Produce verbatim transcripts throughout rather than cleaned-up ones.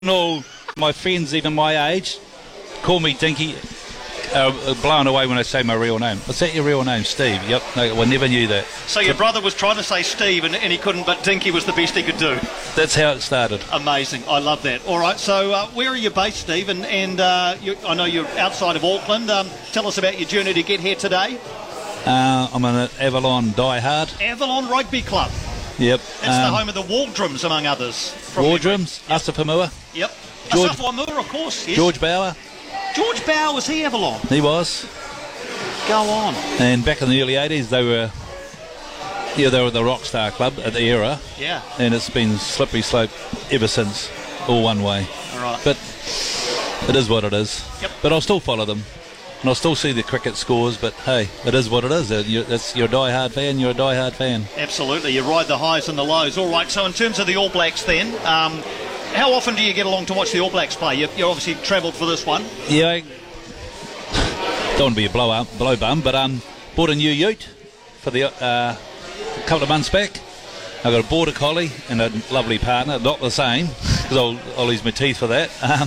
all my friends, even my age, call me Dinky. Uh, blown away when I say my real name. Is that your real name, Steve? Yep. No, I never knew that. So your brother was trying to say Steve and, and he couldn't, but Dinky was the best he could do. That's how it started. Amazing. I love that. All right, so uh, where are you based, Steve? And, and uh, you, I know you're outside of Auckland. Um, tell us about your journey to get here today. Uh, I'm an Avalon diehard. Avalon Rugby Club. Yep. That's um, the home of the Waldrums, among others. Waldrums, yep. Asafamua. Yep. George, Asafamua, of course. Yes. George Bauer. George Bauer, was he Avalon? He was. Go on. And back in the early eighties, they were, yeah, they were the rock star club at the era. Yeah. And it's been slippery slope ever since, all one way. All right. But it is what it is. Yep. But I'll still follow them. And I'll still see the cricket scores, but hey, it is what it is. It's, you're a die-hard fan, you're a die-hard fan. Absolutely. You ride the highs and the lows. All right, so in terms of the All Blacks then, um, how often do you get along to watch the All Blacks play? You, you obviously travelled for this one. Yeah, I don't want to be a blow up, blow bum, but um, bought a new ute for the uh, a couple of months back. I got a border collie and a lovely partner, not the same, because I'll, I'll lose my teeth for that. Um,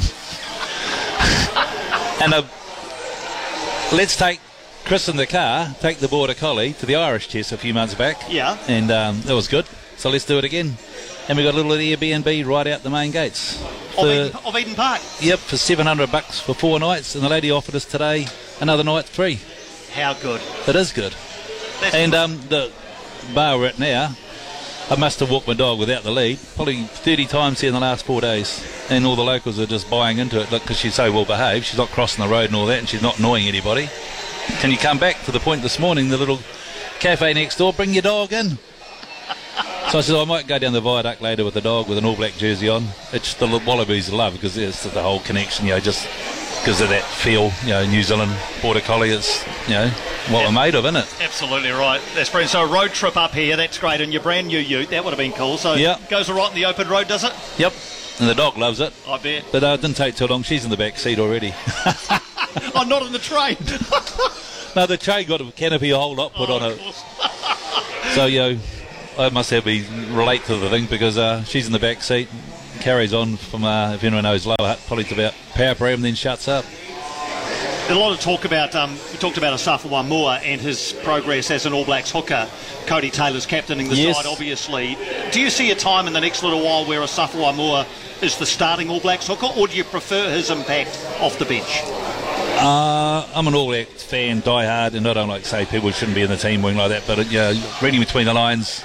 and a, let's take Chris in the car, take the border collie to the Irish Chess a few months back. Yeah. And um, that was good. So let's do it again. And we got a little Airbnb right out the main gates. Of Eden, of Eden Park? Yep, for seven hundred bucks for four nights. And the lady offered us today another night free. How good. It is good. That's and good. um, the bar we're at now, I must have walked my dog without the lead probably thirty times here in the last four days. And all the locals are just buying into it because she's so well behaved. She's not crossing the road and all that, and she's not annoying anybody. Can you come back to the point this morning, the little cafe next door, bring your dog in? So I said, I might go down the viaduct later with the dog with an All Black jersey on. It's the Wallabies love because it's the whole connection, you know, just because of that feel, you know, New Zealand Border Collie, it's, you know, what yeah. we're made of, isn't it? Absolutely right. That's brilliant. So a road trip up here, that's great. And your brand new ute, that would have been cool. So yep. it goes all right in the open road, does it? Yep. And the dog loves it. I bet. But uh, it didn't take too long. She's in the back seat already. I'm not in the train. No, the train got a canopy a whole lot put oh, on it. So, you know, I must have be relate to the thing because uh, she's in the back seat, carries on from, uh, if anyone knows Lower Hutt, probably to about power pram, then shuts up. There's a lot of talk about, um, we talked about Asafo Moore and his progress as an All Blacks hooker. Cody Taylor's captaining the yes. side, obviously. Do you see a time in the next little while where Asafo Moore is the starting All Blacks hooker, or do you prefer his impact off the bench? Uh, I'm an All Blacks fan, die hard, and I don't like to say people shouldn't be in the team wing like that, but uh, you know, reading between the lines,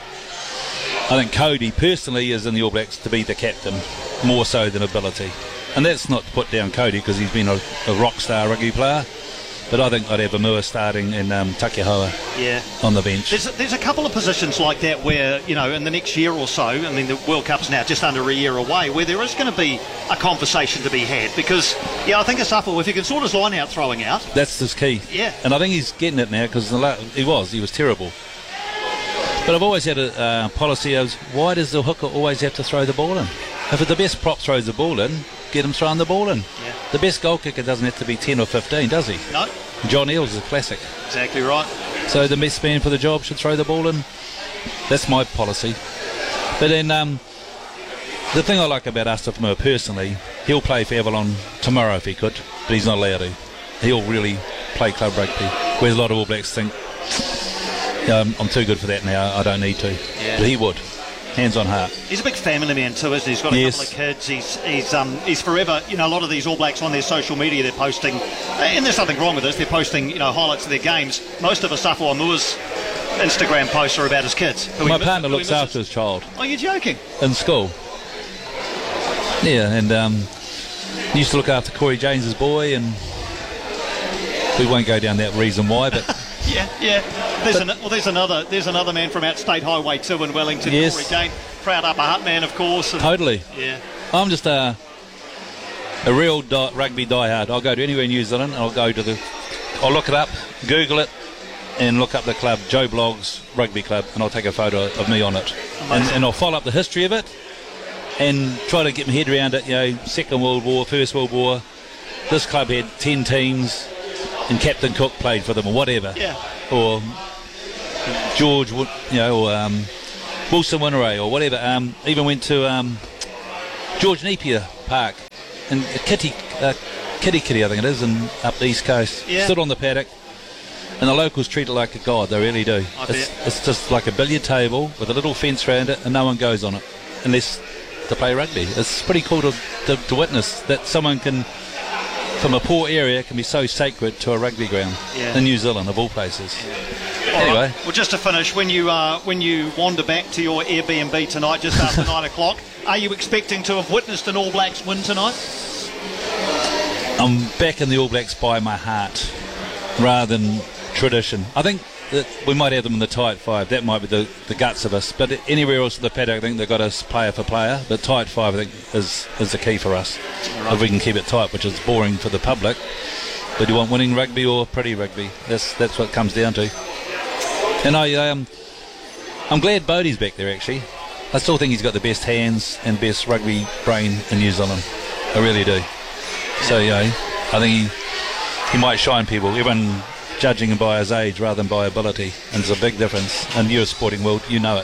I think Cody personally is in the All Blacks to be the captain, more so than ability. And that's not to put down Cody because he's been a, a rock star rugby player, but I think I'd have Amua starting and um, Takihoa yeah. on the bench. There's a, there's a couple of positions like that where, you know, in the next year or so, I mean, the World Cup's now just under a year away, where there is going to be a conversation to be had because, yeah, I think Asafo, if he can sort his line out throwing out. That's his key. Yeah. And I think he's getting it now because he was, he was terrible. But I've always had a uh, policy of why does the hooker always have to throw the ball in? If the best prop throws the ball in, get him throwing the ball in. Yeah. The best goal kicker doesn't have to be ten or fifteen, does he? No. John Eales is a classic. Exactly right. So the best man for the job should throw the ball in. That's my policy. But then um, the thing I like about Asafo personally, he'll play for Avalon tomorrow if he could, but he's not allowed to. He'll really play club rugby, whereas a lot of All Blacks think, um, I'm too good for that now, I don't need to. Yeah. But he would. Hands on heart. He's a big family man too, isn't he? He's got a yes. couple of kids. He's he's um he's forever. You know, a lot of these All Blacks on their social media, they're posting, and there's nothing wrong with this. They're posting, you know, highlights of their games. Most of Asafo Amua's Instagram posts are about his kids. who My he, partner who looks he after his child. Oh, you're joking? In school. Yeah, and um, he used to look after Corey James's boy, and we won't go down that reason why, but. Yeah, yeah. There's an, well, there's another. There's another man from out State Highway two in Wellington, yes. Corey Jane, proud Upper Hutt man, of course. And, totally. Yeah. I'm just a a real di- rugby diehard. I'll go to anywhere in New Zealand. And I'll go to the. I'll look it up, Google it, and look up the club, Joe Bloggs Rugby Club, and I'll take a photo of me on it, and, and I'll follow up the history of it, and try to get my head around it. You know, Second World War, First World War. This club had ten teams. And Captain Cook played for them, or whatever. Yeah. Or George, you know, or um, Wilson Winneray, or whatever. Um, even went to um, George Napier Park, and Kitty, uh, Kitty Kitty, I think it is, in up the East Coast. Yeah. Stood on the paddock, and the locals treat it like a god. They really do. I It's, bet. it's just like a billiard table with a little fence around it, and no one goes on it unless to play rugby. It's pretty cool to, to, to witness that someone can, from a poor area, can be so sacred to a rugby ground Yeah. in New Zealand, of all places. All Anyway. right. Well, just to finish, when you uh, when you wander back to your Airbnb tonight, just after nine o'clock, are you expecting to have witnessed an All Blacks win tonight? I'm back in the All Blacks by my heart rather than tradition. I think that we might have them in the tight five. That might be the, the guts of us. But anywhere else in the paddock, I think they've got us player for player. But tight five, I think, is, is the key for us. Right. If we can keep it tight, which is boring for the public. But do you want winning rugby or pretty rugby? That's that's what it comes down to. And I, um, I'm glad Bodie's back there, actually. I still think he's got the best hands and best rugby brain in New Zealand. I really do. So, yeah, I think he, he might shine people. Everyone judging him by his age rather than by ability. And there's a big difference. And you're a sporting world, you know it.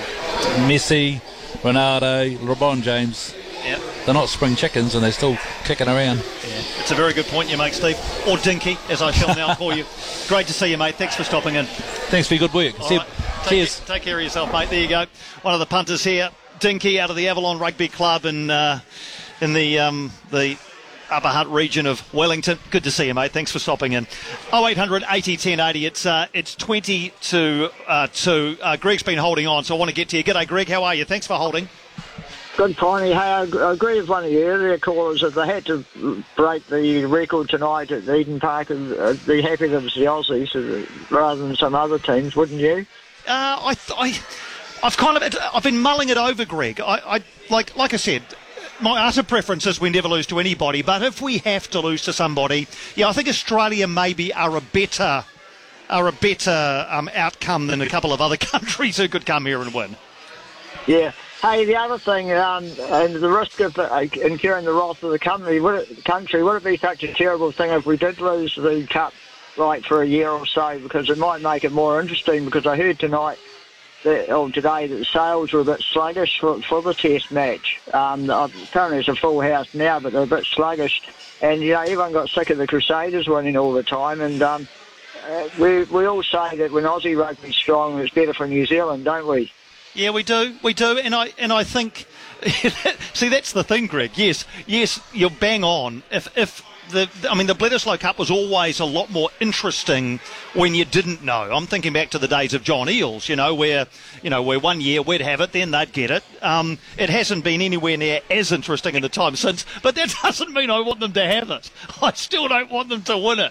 Messi, Ronaldo, LeBron James, Yep. they're not spring chickens and they're still kicking around. Yeah. It's a very good point you make, Steve. Or Dinky, as I shall now call you. Great to see you, mate. Thanks for stopping in. Thanks for your good work. All See you. right. Take, Cheers. Take care of yourself, mate. There you go. One of the punters here, Dinky, out of the Avalon Rugby Club in uh, in the um, the Upper Hutt region of Wellington. Good to see you, mate. Thanks for stopping in. oh eight hundred eighty ten eighty. It's uh, it's twenty to uh, two. Uh, Greg's been holding on, so I want to get to you. G'day, Greg. How are you? Thanks for holding. Good, Piney. Hey, I I agree with one of the earlier callers. If they had to break the record tonight at Eden Park, I'd be happy that it was the Aussies uh, rather than some other teams, wouldn't you? Uh, I, th- I, I've kind of, I've been mulling it over, Greg. I, I, like, like I said, my utter preference is we never lose to anybody. But if we have to lose to somebody, yeah, I think Australia maybe are a better, are a better um, outcome than a couple of other countries who could come here and win. Yeah. Hey, the other thing, um, and the risk of uh, incurring the wrath of the country, would it, country, would it be such a terrible thing if we did lose the Cup, like, for a year or so? Because it might make it more interesting, because I heard tonight, that, or today, that the sales were a bit sluggish for, for the Test match. Um, apparently it's a full house now, but they're a bit sluggish. And, you know, everyone got sick of the Crusaders winning all the time, and um, uh, we, we all say that when Aussie rugby's strong, it's better for New Zealand, don't we? Yeah, we do, we do, and I and I think, see, that's the thing, Greg. Yes, yes, you're bang on. If if the, I mean, the Bledisloe Cup was always a lot more interesting when you didn't know. I'm thinking back to the days of John Eales, you know, where you know where one year we'd have it, then they'd get it. Um, it hasn't been anywhere near as interesting in the time since, but that doesn't mean I want them to have it. I still don't want them to win it.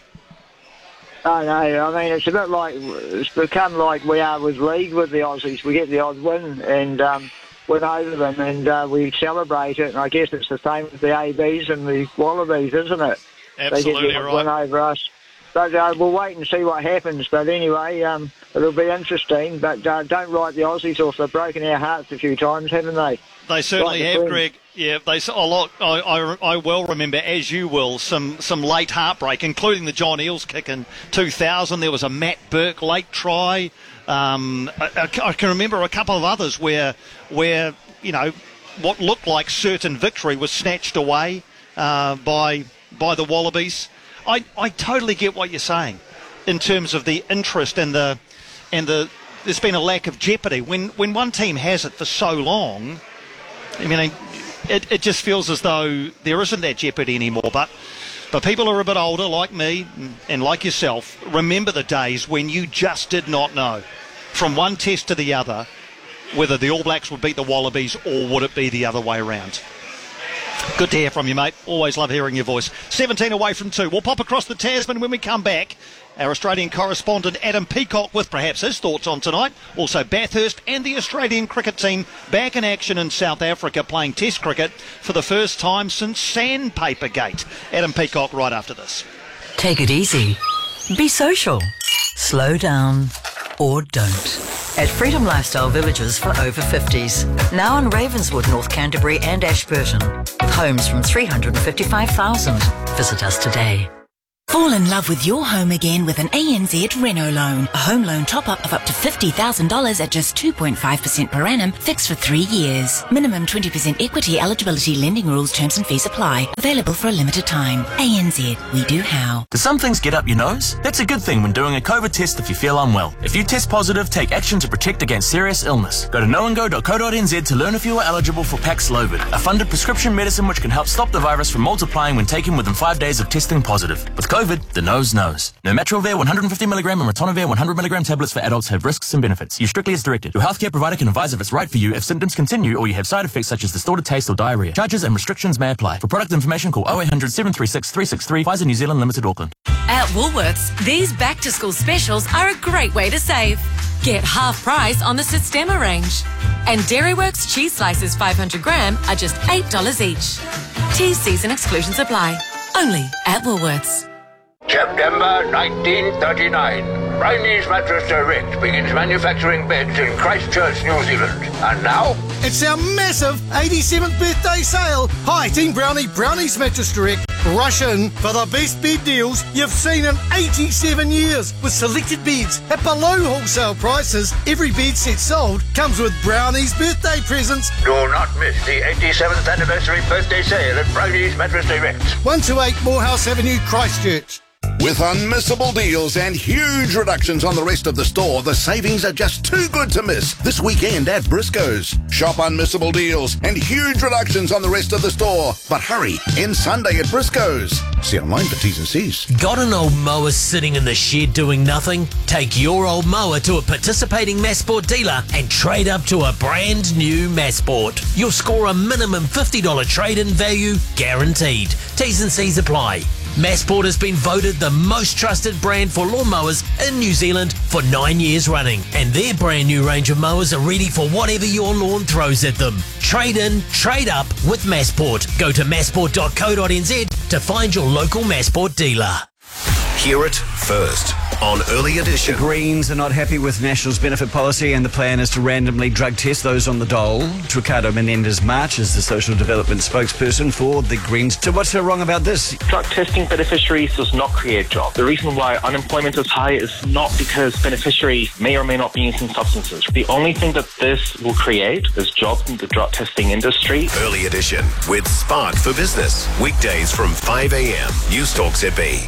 I know. I mean, it's a bit like, it's become like we are with league with the Aussies. We get the odd win and um, win over them, and uh, we celebrate it. And I guess it's the same with the A Bs and the Wallabies, isn't it? Absolutely they get the odd right. win over us. But uh, we'll wait and see what happens. But anyway, um, it'll be interesting. But uh, don't write the Aussies off. They've broken our hearts a few times, haven't they? They certainly Like the have, Queen. Greg. Yeah, they a lot. I, I, I well remember, as you will, some some late heartbreak, including the John Eales kick in two thousand. There was a Matt Burke late try. Um, I, I can remember a couple of others where where you know what looked like certain victory was snatched away uh, by by the Wallabies. I, I totally get what you're saying in terms of the interest and the and the. There's been a lack of jeopardy when when one team has it for so long. I mean, it, it just feels as though there isn't that jeopardy anymore. But but people are a bit older, like me and like yourself, remember the days when you just did not know, from one test to the other, whether the All Blacks would beat the Wallabies or would it be the other way around. Good to hear from you, mate. Always love hearing your voice. seventeen away from two. We'll pop across the Tasman when we come back. Our Australian correspondent Adam Peacock with perhaps his thoughts on tonight. Also Bathurst and the Australian cricket team back in action in South Africa playing Test cricket for the first time since Sandpaper Gate. Adam Peacock right after this. Take it easy. Be social. Slow down or don't. At Freedom Lifestyle Villages for over fifties. Now in Ravenswood, North Canterbury and Ashburton. With homes from three hundred fifty-five thousand. Visit us today. Fall in love with your home again with an A N Z Reno loan. A home loan top-up of up to fifty thousand dollars at just two point five percent per annum, fixed for three years. Minimum twenty percent equity eligibility, lending rules, terms and fees apply. Available for a limited time. A N Z, we do how. Do some things get up your nose? That's a good thing when doing a COVID test if you feel unwell. If you test positive, take action to protect against serious illness. Go to knowandgo dot co dot n z to learn if you are eligible for Paxlovid, a funded prescription medicine which can help stop the virus from multiplying when taken within five days of testing positive. With COVID, the nose knows. Nirmatrelvir one hundred fifty milligram and ritonavir one hundred milligram tablets for adults have risks and benefits. Use strictly as directed. Your healthcare provider can advise if it's right for you if symptoms continue or you have side effects such as distorted taste or diarrhea. Charges and restrictions may apply. For product information, call oh eight hundred, seven three six, three six three. Pfizer New Zealand Limited, Auckland. At Woolworths, these back-to-school specials are a great way to save. Get half price on the Systema range. And Dairyworks cheese slices five hundred gram are just eight dollars each. T's, C's and exclusions apply. Only at Woolworths. September nineteen thirty-nine. Brownie's Mattress Direct begins manufacturing beds in Christchurch, New Zealand. And now, it's our massive eighty-seventh birthday sale. Hi, Team Brownie, Brownie's Mattress Direct. Rush in for the best bed deals you've seen in eighty-seven years. With selected beds at below wholesale prices, every bed set sold comes with Brownie's birthday presents. Do not miss the eighty-seventh anniversary birthday sale at Brownie's Mattress Direct. one two eight Morehouse Avenue, Christchurch. With unmissable deals and huge reductions on the rest of the store, the savings are just too good to miss this weekend at Briscoe's. Shop unmissable deals and huge reductions on the rest of the store. But hurry, end Sunday at Briscoe's. See online for T's and C's. Got an old mower sitting in the shed doing nothing? Take your old mower to a participating Massport dealer and trade up to a brand new Massport. You'll score a minimum fifty dollars trade-in value guaranteed. T's and C's apply. Massport has been voted the most trusted brand for lawnmowers in New Zealand for nine years running, and their brand new range of mowers are ready for whatever your lawn throws at them. Trade in, trade up with Massport. Go to massport dot co dot n z to find your local Massport dealer. Hear it first on Early Edition. The Greens are not happy with National's benefit policy, and the plan is to randomly drug test those on the dole. Ricardo Menendez-March is the social development spokesperson for the Greens. So what's so wrong about this? Drug testing beneficiaries does not create jobs. The reason why unemployment is high is not because beneficiaries may or may not be using substances. The only thing that this will create is jobs in the drug testing industry. Early Edition with Spark for Business. Weekdays from five a.m. News Talk Z B.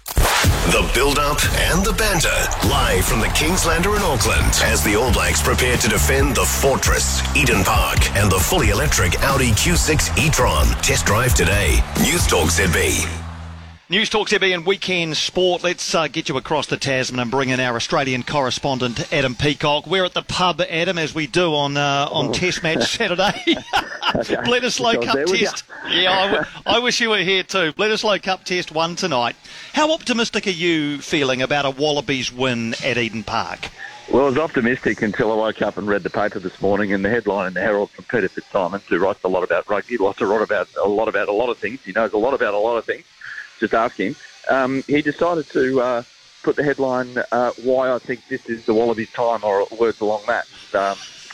The build-up and the banter, live from the Kingslander in Auckland, as the All Blacks prepare to defend the Fortress, Eden Park, and the fully electric Audi Q six e-tron. Test drive today. News Talk Z B. News Talk Z B and Weekend Sport. Let's uh, get you across the Tasman and bring in our Australian correspondent, Adam Peacock. We're at the pub, Adam, as we do on uh, on oh. Test Match Saturday. Okay. Bledisloe Cup Test. Yeah, I, w- I wish you were here too. Bledisloe Cup Test one tonight. How optimistic are you feeling about a Wallabies win at Eden Park? Well, I was optimistic until I woke up and read the paper this morning, and the headline in the Herald from Peter Fitzsimons, who writes a lot about rugby, lots a lot about a lot about a lot of things. He knows a lot about a lot of things. Just ask him. Um, he decided to uh, put the headline, uh, why I think this is the Wallabies' time, or words along that. Um,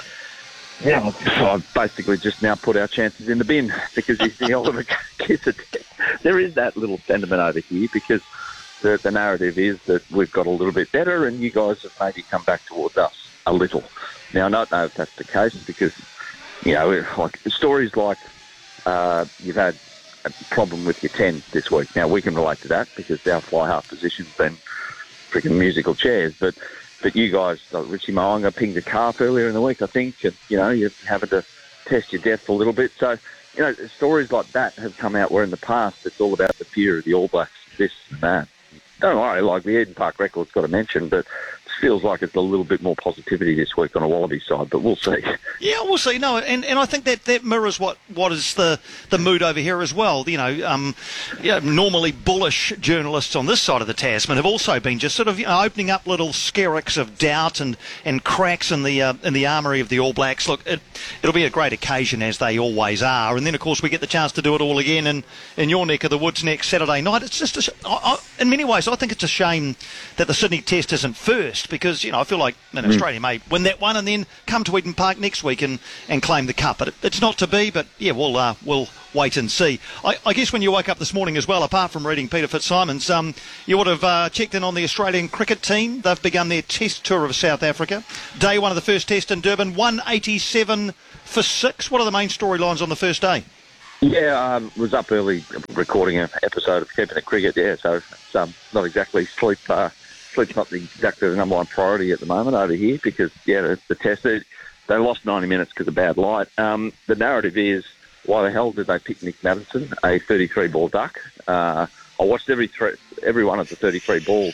yeah, I've basically just now put our chances in the bin because he's the Oliver Kiss. There is that little sentiment over here because the, the narrative is that we've got a little bit better and you guys have maybe come back towards us a little. Now, I don't know if that's the case because, you know, like stories like uh, you've had a problem with your ten this week. Now, we can relate to that because our fly half position's been freaking musical chairs, but but you guys, like Richie Mo'unga pinged a calf earlier in the week, I think, and, you know, you're having to test your depth a little bit. So, you know, stories like that have come out where in the past it's all about the fear of the All Blacks, this and that. Don't worry, like the Eden Park record's got to mention, but it feels like it's a little bit more positivity this week on a Wallaby side, but we'll see. Yeah, we'll see. No, and, and I think that, that mirrors what, what is the, the mood over here as well. You know, um, yeah, normally bullish journalists on this side of the Tasman have also been just sort of, you know, opening up little skerricks of doubt and, and cracks in the uh, in the armoury of the All Blacks. Look, it, it'll be a great occasion, as they always are, and then of course we get the chance to do it all again in, in your neck of the woods next Saturday night. It's just, a, I, I, in many ways, I think it's a shame that the Sydney Test isn't first. test? Because, you know, I feel like you know, Mm. Australia may win that one and then come to Eden Park next week and, and claim the cup. But it, it's not to be, but, yeah, we'll uh, we'll wait and see. I, I guess when you woke up this morning as well, apart from reading Peter Fitzsimons, um, you would have uh, checked in on the Australian cricket team. They've begun their test tour of South Africa. Day one of the first test in Durban, one eighty-seven for six. What are the main storylines on the first day? Yeah, um, was up early recording an episode of Keeping It Cricket, yeah, so it's um, not exactly sleep. Uh, sleep's not the, exactly the number one priority at the moment over here because, yeah, the, the test, they, they lost ninety minutes because of bad light. Um, the narrative is, why the hell did they pick Nick Maddinson, a thirty-three ball duck? Uh, I watched every three, every one of the thirty-three balls.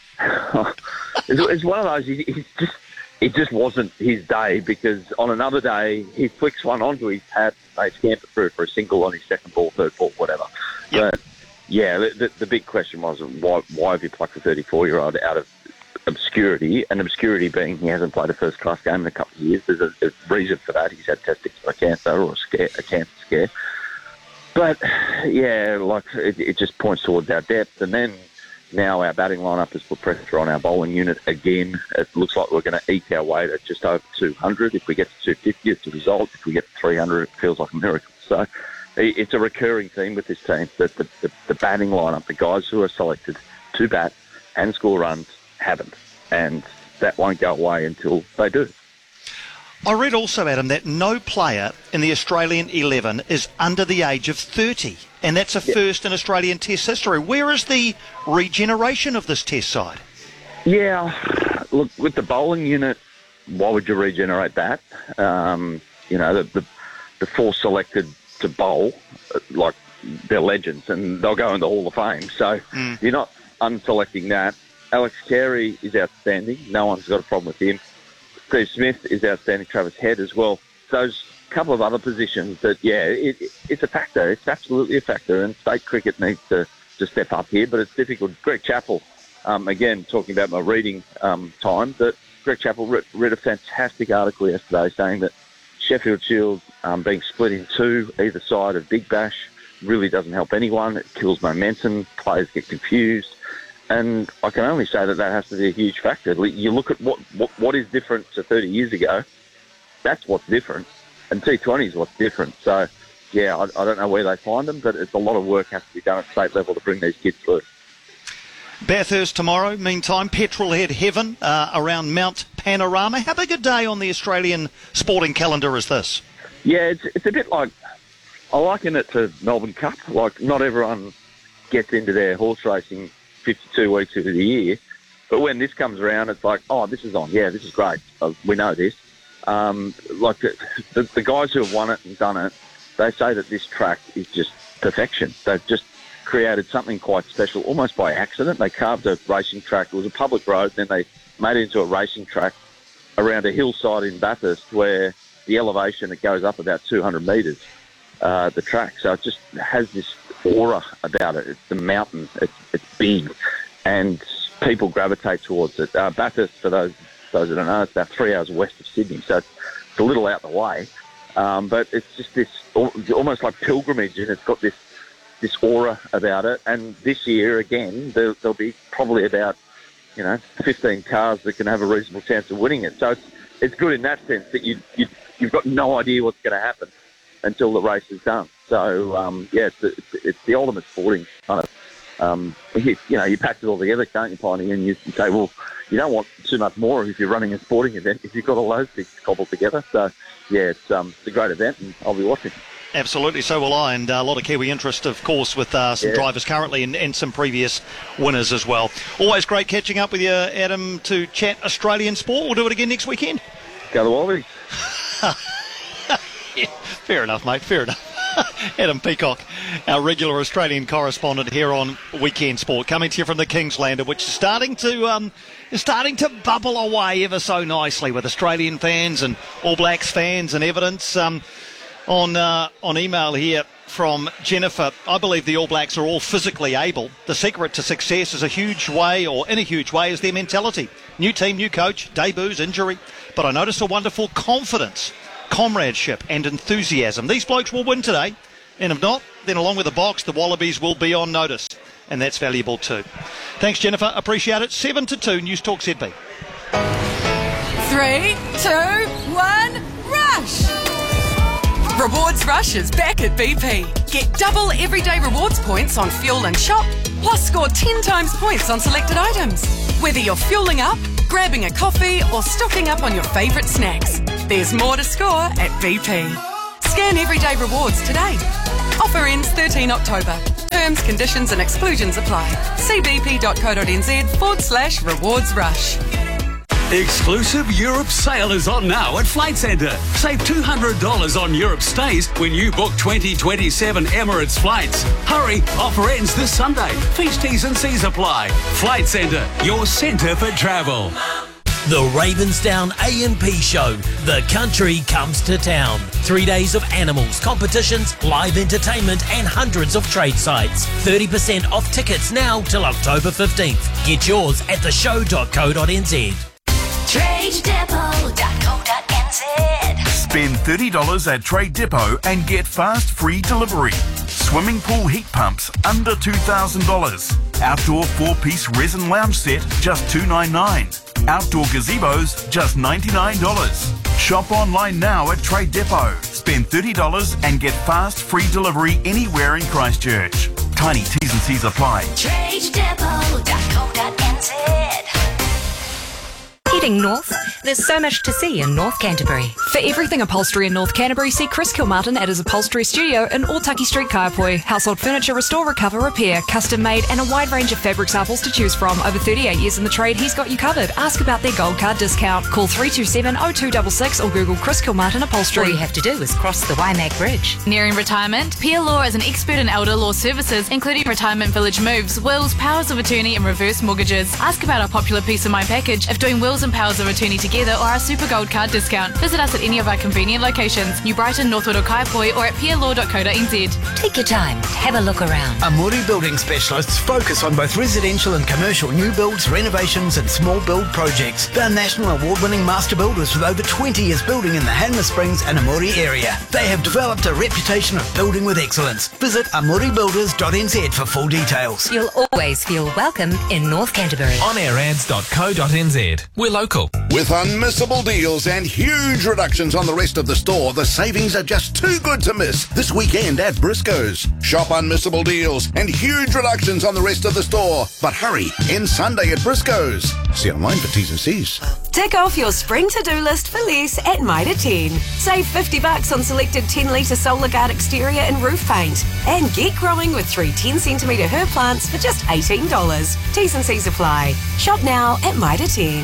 it's, it's one of those, he, he's just... It just wasn't his day because on another day he flicks one onto his pad, they scamper through for a single on his second ball, third ball, whatever. Yep. But yeah, the, the big question was why why have you plucked a thirty-four-year-old out of obscurity? And obscurity being he hasn't played a first-class game in a couple of years. There's a, a reason for that. He's had testicular cancer or a, scare, a cancer scare. But yeah, like it, it just points towards our depth, and then. Now our batting lineup has put pressure on our bowling unit again. It looks like we're going to eke our way to just over two hundred. If we get to two fifty, it's a result. If we get to three hundred, it feels like a miracle. So it's a recurring theme with this team that the, the, the batting lineup, the guys who are selected to bat and score runs, haven't. And that won't go away until they do. I read also, Adam, that no player in the Australian eleven is under the age of thirty, and that's a yeah. first in Australian Test history. Where is the regeneration of this Test side? Yeah, look, with the bowling unit, why would you regenerate that? Um, you know, the, the the four selected to bowl, like, they're legends, and they'll go in the Hall of Fame. So mm. you're not unselecting that. Alex Carey is outstanding. No one's got a problem with him. Steve Smith is outstanding, Travis Head as well. Those couple of other positions that, yeah, it, it, it's a factor. It's absolutely a factor, and state cricket needs to, to step up here, but it's difficult. Greg Chappell, um, again, talking about my reading um, time, that Greg Chappell read, read a fantastic article yesterday saying that Sheffield Shield um, being split in two, either side of Big Bash, really doesn't help anyone. It kills momentum. Players get confused. And I can only say that that has to be a huge factor. You look at what, what, what is different to thirty years ago, that's what's different. And T twenty is what's different. So, yeah, I, I don't know where they find them, but it's a lot of work has to be done at state level to bring these kids through. Bathurst tomorrow, meantime, Petrolhead Heaven uh, around Mount Panorama. How big a day on the Australian sporting calendar is this? Yeah, it's, it's a bit like, I liken it to Melbourne Cup. Like, not everyone gets into their horse racing fifty-two weeks of the year. But when this comes around, it's like, oh, this is on. Yeah, this is great. Uh, we know this. Um, like the, the, the guys who have won it and done it, they say that this track is just perfection. They've just created something quite special, almost by accident. They carved a racing track. It was a public road. Then they made it into a racing track around a hillside in Bathurst where the elevation, it goes up about two hundred metres, uh, the track. So it just has this aura about it. It's the mountain. It's, it's big, and people gravitate towards it. Uh, Bathurst, for those those that don't know, it's about three hours west of Sydney, so it's, it's a little out the way. Um, but it's just this almost like pilgrimage, and it's got this this aura about it. And this year, again, there, there'll be probably about, you know, fifteen cars that can have a reasonable chance of winning it. So it's it's good in that sense that you, you you've got no idea what's going to happen until the race is done. So, um, yeah, it's, it's, it's the ultimate sporting kind of, um, you, you know, you pack it all together, can't you, Piney? And you, you say, well, you don't want too much more if you're running a sporting event if you've got all those things cobbled together. So, yeah, it's, um, it's a great event, and I'll be watching. Absolutely, so will I, and uh, a lot of Kiwi interest, of course, with uh, some yeah. drivers currently and, and some previous winners as well. Always great catching up with you, Adam, to chat Australian sport. We'll do it again next weekend. Go the Wallabies. Yeah, fair enough, mate, fair enough. Adam Peacock, our regular Australian correspondent here on Weekend Sport, coming to you from the Kingsland, which is starting to um, is starting to bubble away ever so nicely with Australian fans and All Blacks fans and evidence. Um, on uh, on email here from Jennifer, I believe the All Blacks are all physically able. The secret to success is a huge way, or in a huge way, is their mentality. New team, new coach, debuts, injury. But I noticed a wonderful confidence, comradeship and enthusiasm. These blokes will win today, and if not, then along with the Box, the Wallabies will be on notice, and that's valuable too. Thanks, Jennifer. Appreciate it. seven to two, News Talk Z B. Three, two, one, rush! Rewards Rush is back at B P. Get double everyday rewards points on fuel and shop, plus score ten times points on selected items. Whether you're fueling up, grabbing a coffee, or stocking up on your favourite snacks, there's more to score at B P. Scan everyday rewards today. Offer ends thirteenth October. Terms, conditions and exclusions apply. See bp.co.nz forward slash rewards rush. Exclusive Europe sale is on now at Flight Centre. Save two hundred dollars on Europe stays when you book twenty twenty-seven Emirates flights. Hurry, offer ends this Sunday. Fees, T's and C's apply. Flight Centre, your centre for travel. The Ravensdown A M P Show. The country comes to town. Three days of animals, competitions, live entertainment and hundreds of trade sites. thirty percent off tickets now till October fifteenth. Get yours at the show dot co dot n z. trade depot dot co dot n z. Spend thirty dollars at Trade Depot and get fast free delivery. Swimming pool heat pumps under two thousand dollars. Outdoor four-piece resin lounge set just two hundred ninety-nine dollars. Outdoor gazebos just ninety-nine dollars. Shop online now at Trade Depot. Spend thirty dollars and get fast free delivery anywhere in Christchurch. Tiny T's and C's apply. trade depot dot co dot n z. Heading north, there's so much to see in North Canterbury. For everything upholstery in North Canterbury, see Chris Kilmartin at his upholstery studio in Otaki Street, Kaiapoi. Household furniture, restore, recover, repair, custom made and a wide range of fabric samples to choose from. Over thirty-eight years in the trade, he's got you covered. Ask about their gold card discount. Call three two seven, oh two six six or Google Chris Kilmartin Upholstery. All you have to do is cross the Waimak Bridge. Nearing retirement? Peer Law is an expert in elder law services, including retirement village moves, wills, powers of attorney and reverse mortgages. Ask about our popular Peace of Mind package if doing wills and powers of attorney together or our super gold card discount. Visit us at any of our convenient locations, New Brighton, Northwood or Kaiapoi, or at peer law dot co dot n z. Take your time, have a look around. Amuri Building Specialists focus on both residential and commercial new builds, renovations and small build projects. They're national award-winning master builders with over twenty years building in the Hanmer Springs and Amuri area. They have developed a reputation of building with excellence. Visit amuri builders dot n z for full details. You'll always feel welcome in North Canterbury. on air ads dot co dot n z. We're local. With unmissable deals and huge reductions on the rest of the store, the savings are just too good to miss this weekend at Briscoe's. Shop unmissable deals and huge reductions on the rest of the store. But hurry, end Sunday at Briscoe's. See online for T's and C's. Tick off your spring to-do list for less at Mitre ten. Save fifty bucks on selected ten litre Solar Guard exterior and roof paint. And get growing with three ten centimetre herb plants for just eighteen dollars. T's and C's apply. Shop now at Mitre ten.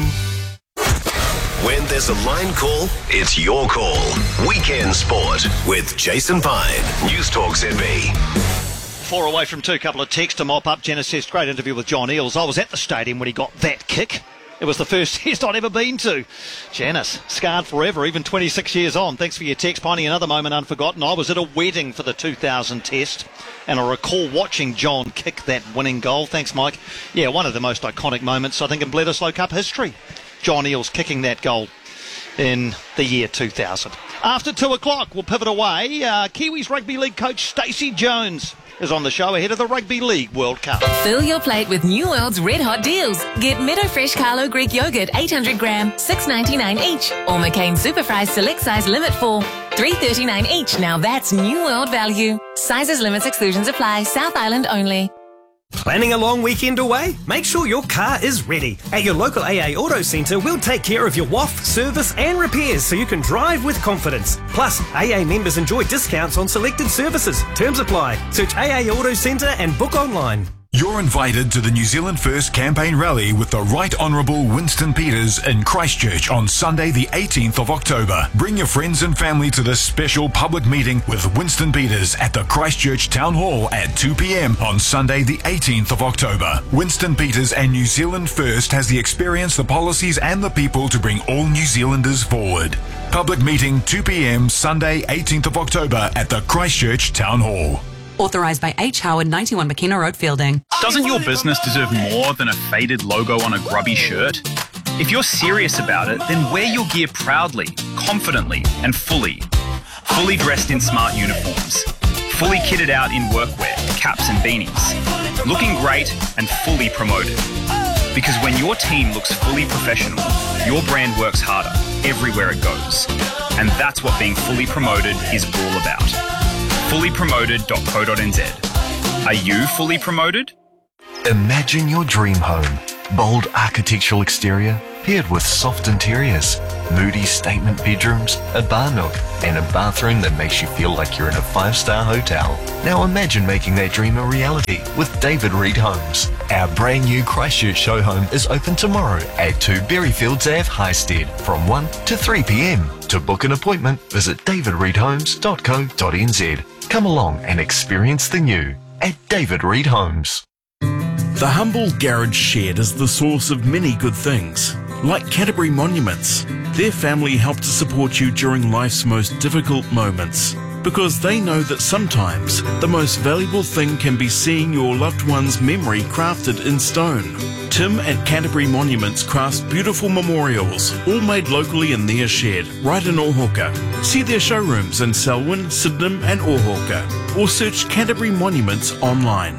When there's a line call, it's your call. Weekend Sport with Jason Pine. News Talk Z B. Four away from two, couple of texts to mop up. Janice says, great interview with John Eales. I was at the stadium when he got that kick. It was the first test I'd ever been to. Janice, scarred forever, even twenty-six years on. Thanks for your text, Piney. Another moment unforgotten. I was at a wedding for the two thousand test, and I recall watching John kick that winning goal. Thanks, Mike. Yeah, one of the most iconic moments, I think, in Bledisloe Cup history. John Eales kicking that goal in the year two thousand. After two o'clock, we'll pivot away. Uh, Kiwis Rugby League coach Stacey Jones is on the show ahead of the Rugby League World Cup. Fill your plate with New World's red hot deals. Get Meadow Fresh Carlo Greek yogurt eight hundred gram, six ninety-nine each, or McCain Super Fries select size limit for three thirty-nine each. Now that's New World value. Sizes, limits, exclusions apply. South Island only. Planning a long weekend away? Make sure your car is ready. At your local A A Auto Centre, we'll take care of your W A F, service and repairs so you can drive with confidence. Plus, A A members enjoy discounts on selected services. Terms apply. Search A A Auto Centre and book online. You're invited to the New Zealand First Campaign Rally with the Right Honourable Winston Peters in Christchurch on Sunday the eighteenth of October. Bring your friends and family to this special public meeting with Winston Peters at the Christchurch Town Hall at two p.m. on Sunday the eighteenth of October. Winston Peters and New Zealand First has the experience, the policies and the people to bring all New Zealanders forward. Public meeting two p.m. Sunday eighteenth of October at the Christchurch Town Hall. Authorised by H. Howard, ninety-one McKenna Road, Fielding. Doesn't your business deserve more than a faded logo on a grubby shirt? If you're serious about it, then wear your gear proudly, confidently, and fully. Fully dressed in smart uniforms. Fully kitted out in workwear, caps and beanies. Looking great and fully promoted. Because when your team looks fully professional, your brand works harder everywhere it goes. And that's what being fully promoted is all about. fully promoted dot co dot n z. Are you fully promoted? Imagine your dream home. Bold architectural exterior paired with soft interiors, moody statement bedrooms, a bar nook, and a bathroom that makes you feel like you're in a five-star hotel. Now imagine making that dream a reality with David Reed Homes. Our brand new Christchurch show home is open tomorrow at two Berryfields Ave, Highstead from one to three p.m. To book an appointment, visit david reed homes dot co dot n z. Come along and experience the new at David Reed Homes. The humble garage shed is the source of many good things, like Canterbury Monuments. Their family help to support you during life's most difficult moments, because they know that sometimes the most valuable thing can be seeing your loved one's memory crafted in stone. Tim at Canterbury Monuments crafts beautiful memorials, all made locally in their shed, right in Ohaka. See their showrooms in Selwyn, Sydenham and Ohaka, or search Canterbury Monuments online.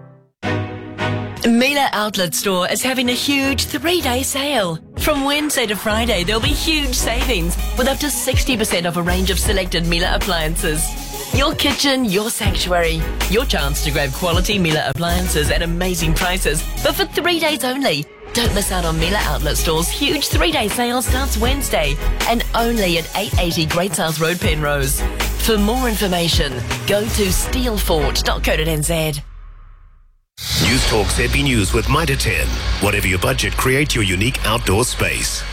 Mila Outlet Store is having a huge three-day sale. From Wednesday to Friday, there'll be huge savings with up to sixty percent off a range of selected Mila appliances. Your kitchen, your sanctuary. Your chance to grab quality Mila appliances at amazing prices, but for three days only. Don't miss out on Mila Outlet Store's huge three-day sale starts Wednesday and only at eight eighty Great South Road, Penrose. For more information, go to steelfort dot co dot n z. News Talk Z B News with Mitre ten. Whatever your budget, create your unique outdoor space.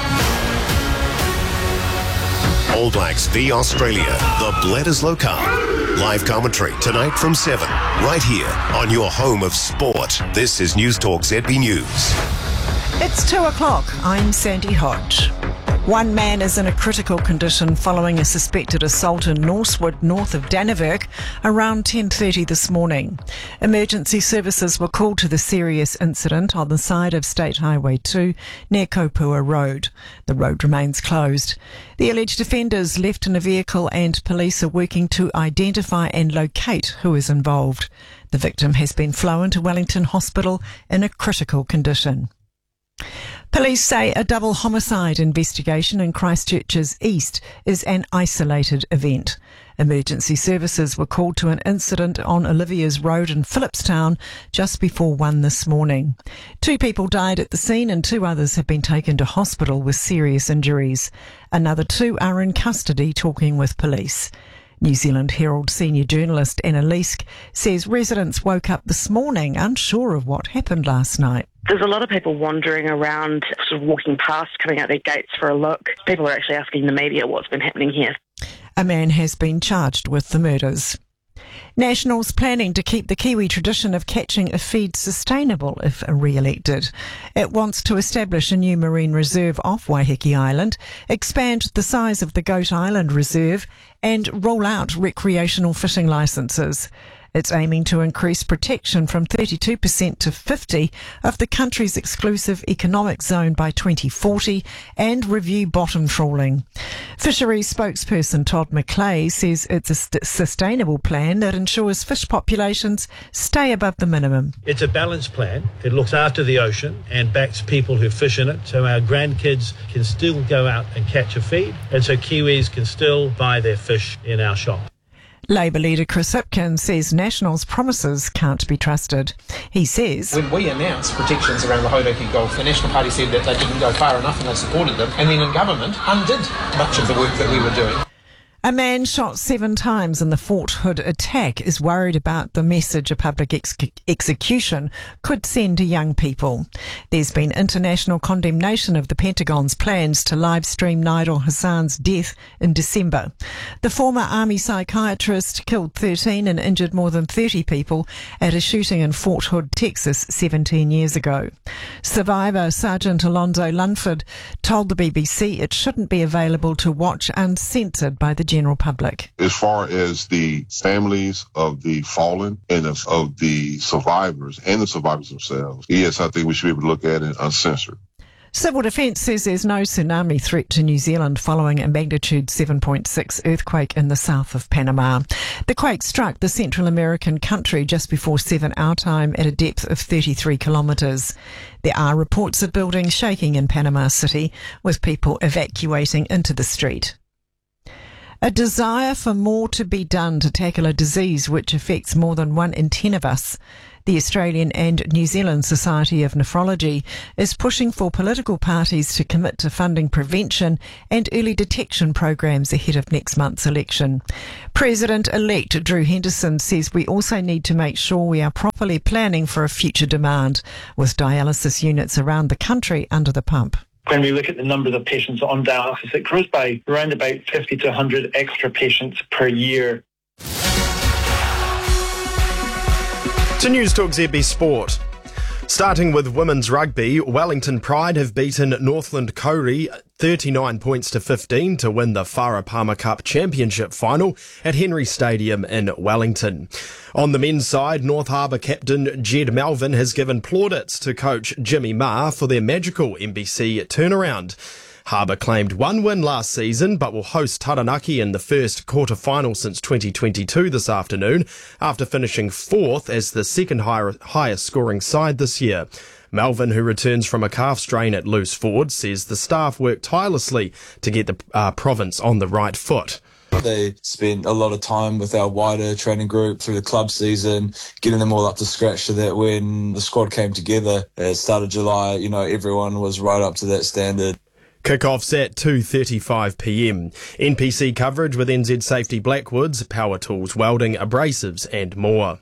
All Blacks v Australia. The Bledders Locale. Live commentary tonight from seven. Right here on your home of sport. This is News Talk Z B News. It's two o'clock. I'm Sandy Hodge. One man is in a critical condition following a suspected assault in Norsewood, north of Dannevirke, around ten thirty this morning. Emergency services were called to the serious incident on the side of State Highway two near Kopua Road. The road remains closed. The alleged offenders left in a vehicle and police are working to identify and locate who is involved. The victim has been flown to Wellington Hospital in a critical condition. Police say a double homicide investigation in Christchurch's east is an isolated event. Emergency services were called to an incident on Olivia's Road in Phillipstown just before one this morning. Two people died at the scene and two others have been taken to hospital with serious injuries. Another two are in custody talking with police. New Zealand Herald senior journalist Anna Leask says residents woke up this morning unsure of what happened last night. There's a lot of people wandering around, sort of walking past, coming out their gates for a look. People are actually asking the media what's been happening here. A man has been charged with the murders. Nationals planning to keep the Kiwi tradition of catching a feed sustainable if re-elected. It wants to establish a new marine reserve off Waiheke Island, expand the size of the Goat Island Reserve and roll out recreational fishing licences. It's aiming to increase protection from thirty-two percent to fifty of the country's exclusive economic zone by twenty forty and review bottom trawling. Fisheries spokesperson Todd McClay says it's a st- sustainable plan that ensures fish populations stay above the minimum. It's a balanced plan. It looks after the ocean and backs people who fish in it, so our grandkids can still go out and catch a feed, and so Kiwis can still buy their fish in our shop. Labour leader Chris Hipkin says Nationals' promises can't be trusted. He says, when we announced protections around the Hauraki Gulf, the National Party said that they didn't go far enough and they supported them, and then in government undid much of the work that we were doing. A man shot seven times in the Fort Hood attack is worried about the message a public ex- execution could send to young people. There's been international condemnation of the Pentagon's plans to live stream Nigel Hassan's death in December. The former army psychiatrist killed thirteen and injured more than thirty people at a shooting in Fort Hood, Texas, seventeen years ago. Survivor Sergeant Alonzo Lunford told the B B C it shouldn't be available to watch uncensored by the general public. As far as the families of the fallen and of, of the survivors and the survivors themselves, yes, I think we should be able to look at it uncensored. Civil Defence says there's no tsunami threat to New Zealand following a magnitude seven point six earthquake in the south of Panama. The quake struck the Central American country just before seven our time at a depth of thirty-three kilometres. There are reports of buildings shaking in Panama City, with people evacuating into the street. A desire for more to be done to tackle a disease which affects more than one in ten of us. The Australian and New Zealand Society of Nephrology is pushing for political parties to commit to funding prevention and early detection programs ahead of next month's election. President-elect Drew Henderson says we also need to make sure we are properly planning for a future demand, with dialysis units around the country under the pump. When we look at the numbers of patients on dialysis, it grows by around about fifty to one hundred extra patients per year. To News Talk Z B Sport. Starting with women's rugby, Wellington Pride have beaten Northland Kauri thirty-nine points to fifteen to win the Farah Palmer Cup Championship final at Henry Stadium in Wellington. On the men's side, North Harbour captain Jed Melvin has given plaudits to coach Jimmy Marr for their magical M B C turnaround. Harbour claimed one win last season but will host Taranaki in the first quarter-final since twenty twenty-two this afternoon after finishing fourth as the second higher, highest scoring side this year. Melvin, who returns from a calf strain at Loose Ford, says the staff worked tirelessly to get the uh, province on the right foot. They spent a lot of time with our wider training group through the club season, getting them all up to scratch so that when the squad came together at the start of July, you know, everyone was right up to that standard. Kick-off's at two thirty-five p m. N P C coverage with N Z Safety Blackwoods, Power Tools Welding, Abrasives and more.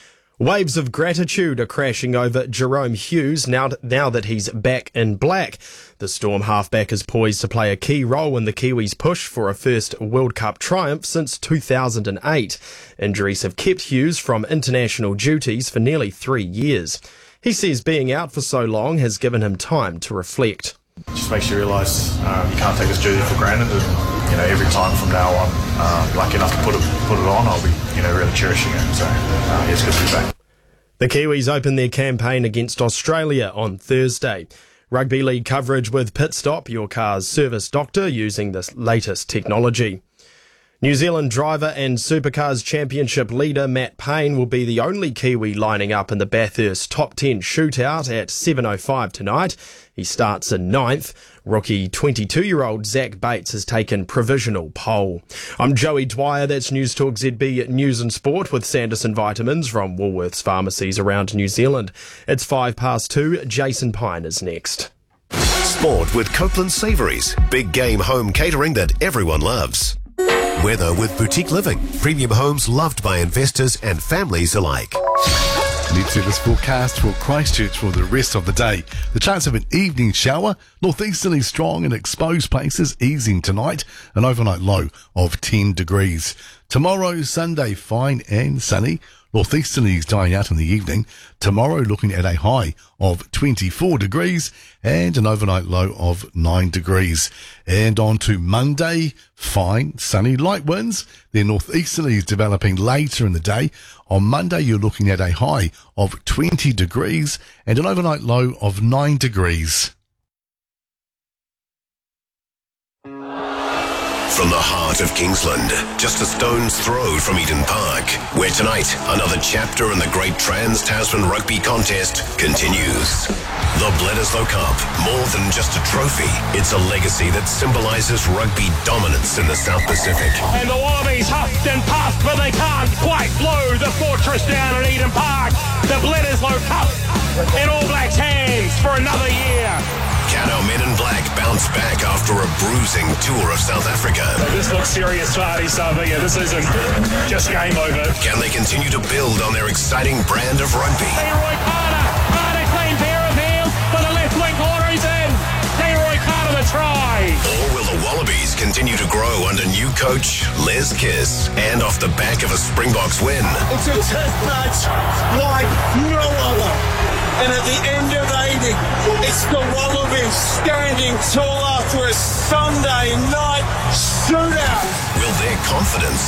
Waves of gratitude are crashing over Jerome Hughes now, now that he's back in black. The Storm halfback is poised to play a key role in the Kiwis' push for a first World Cup triumph since two thousand eight. Injuries have kept Hughes from international duties for nearly three years. He says being out for so long has given him time to reflect. Just makes you realise um, you can't take this duty for granted. And, you know, every time from now on, uh, lucky enough to put it put it on, I'll be, you know, really cherishing it. So, uh, yeah, it's good to be back. The Kiwis open their campaign against Australia on Thursday. Rugby league coverage with Pit Stop, your car's service doctor using this latest technology. New Zealand driver and Supercars Championship leader Matt Payne will be the only Kiwi lining up in the Bathurst Top ten shootout at seven oh five tonight. He starts in ninth. Rookie twenty-two-year-old Zach Bates has taken provisional pole. I'm Joey Dwyer, that's News Talk Z B News and Sport with Sanderson Vitamins from Woolworths pharmacies around New Zealand. It's five past two. Jason Pine is next. Sport with Copeland Savouries. Big game home catering that everyone loves. Weather with Boutique Living. Premium homes loved by investors and families alike. Let's see this forecast for Christchurch for the rest of the day. The chance of an evening shower, northeasterly strong in exposed places, easing tonight, an overnight low of ten degrees. Tomorrow, Sunday, fine and sunny. Northeasterlies dying out in the evening. Tomorrow looking at a high of twenty-four degrees and an overnight low of nine degrees. And on to Monday, fine, sunny, light winds. Then northeasterlies developing later in the day. On Monday you're looking at a high of twenty degrees and an overnight low of nine degrees. From the heart of Kingsland, just a stone's throw from Eden Park, where tonight another chapter in the great Trans-Tasman Rugby Contest continues. The Bledisloe Cup, more than just a trophy, it's a legacy that symbolises rugby dominance in the South Pacific. And the Wallabies huffed and puffed, but they can't quite blow the fortress down at Eden Park. The Bledisloe Cup in All Blacks' hands for another year. Can our men in black bounce back after a bruising tour of South Africa? This looks serious for Ardie Savea. This isn't just game over. Can they continue to build on their exciting brand of rugby? Leroy Carter, Carter clean pair of heels for the left wing corner. He's in. Leroy Carter the try. Or will the Wallabies continue to grow under new coach Les Kiss and off the back of a Springboks win? It's a test match like no other. And at the end of eighty, it's the Wallabies standing tall after a Sunday night shootout. Will their confidence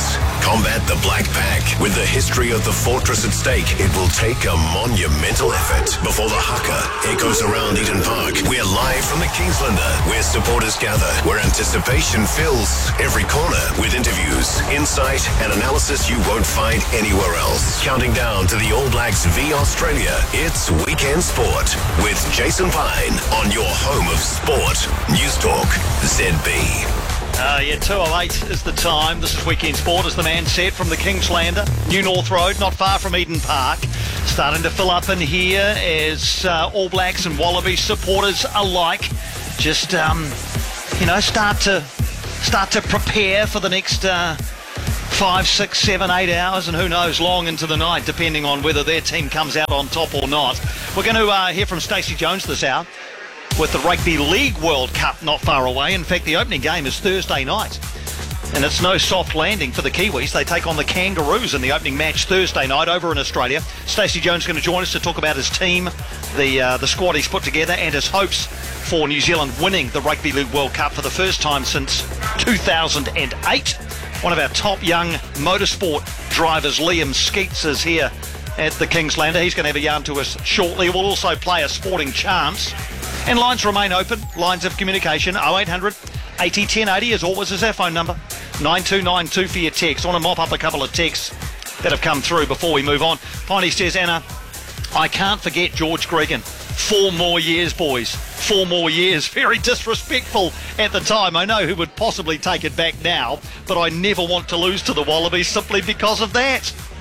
Combat the Black Pack. With the history of the fortress at stake, it will take a monumental effort before the haka echoes around Eden Park. We're live from the Kingslander, where supporters gather, where anticipation fills every corner with interviews, insight, and analysis you won't find anywhere else. Counting down to the All Blacks v Australia, it's Weekend Sport with Jason Pine on your home of sport. News Talk Z B. Uh, yeah, two oh eight is the time. This is Weekend Sport, as the man said, from the Kingslander, New North Road, not far from Eden Park. Starting to fill up in here as uh, All Blacks and Wallaby supporters alike just, um, you know, start to start to prepare for the next uh, five, six, seven, eight hours, and who knows, long into the night, depending on whether their team comes out on top or not. We're going to uh, hear from Stacey Jones this hour, with the Rugby League World Cup not far away. In fact, the opening game is Thursday night. And it's no soft landing for the Kiwis. They take on the Kangaroos in the opening match Thursday night over in Australia. Stacey Jones is going to join us to talk about his team, the uh, the squad he's put together, and his hopes for New Zealand winning the Rugby League World Cup for the first time since two thousand eight. One of our top young motorsport drivers, Liam Skeets, is here at the Kingslander. He's going to have a yarn to us shortly. We'll also play a sporting chance. And lines remain open, lines of communication, oh eight hundred eighty ten eighty as always is our phone number, nine two nine two for your text. I want to mop up a couple of texts that have come through before we move on. Piney says, Anna, I can't forget George Gregan. Four more years, boys. Four more years. Very disrespectful at the time. I know who would possibly take it back now, but I never want to lose to the Wallabies simply because of that.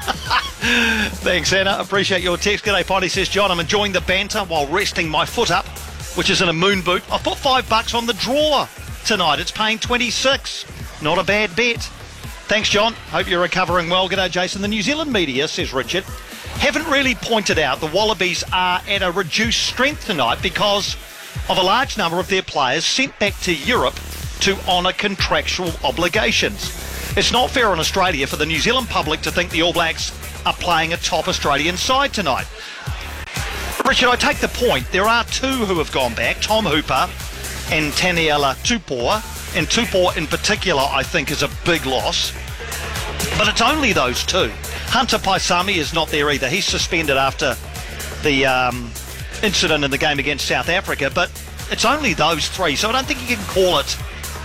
Thanks, Anna. Appreciate your text. G'day, Piney says, John, I'm enjoying the banter while resting my foot up, which is in a moon boot. I put five bucks on the draw tonight. It's paying twenty-six. Not a bad bet. Thanks, John. Hope you're recovering well. G'day, Jason. The New Zealand media, says Richard, haven't really pointed out the Wallabies are at a reduced strength tonight because of a large number of their players sent back to Europe to honour contractual obligations. It's not fair on Australia for the New Zealand public to think the All Blacks are playing a top Australian side tonight. Richard, I take the point. There are two who have gone back, Tom Hooper and Taniela Tupou. And Tupou in particular, I think, is a big loss. But it's only those two. Hunter Paisami is not there either. He's suspended after the um, incident in the game against South Africa. But it's only those three. So I don't think you can call it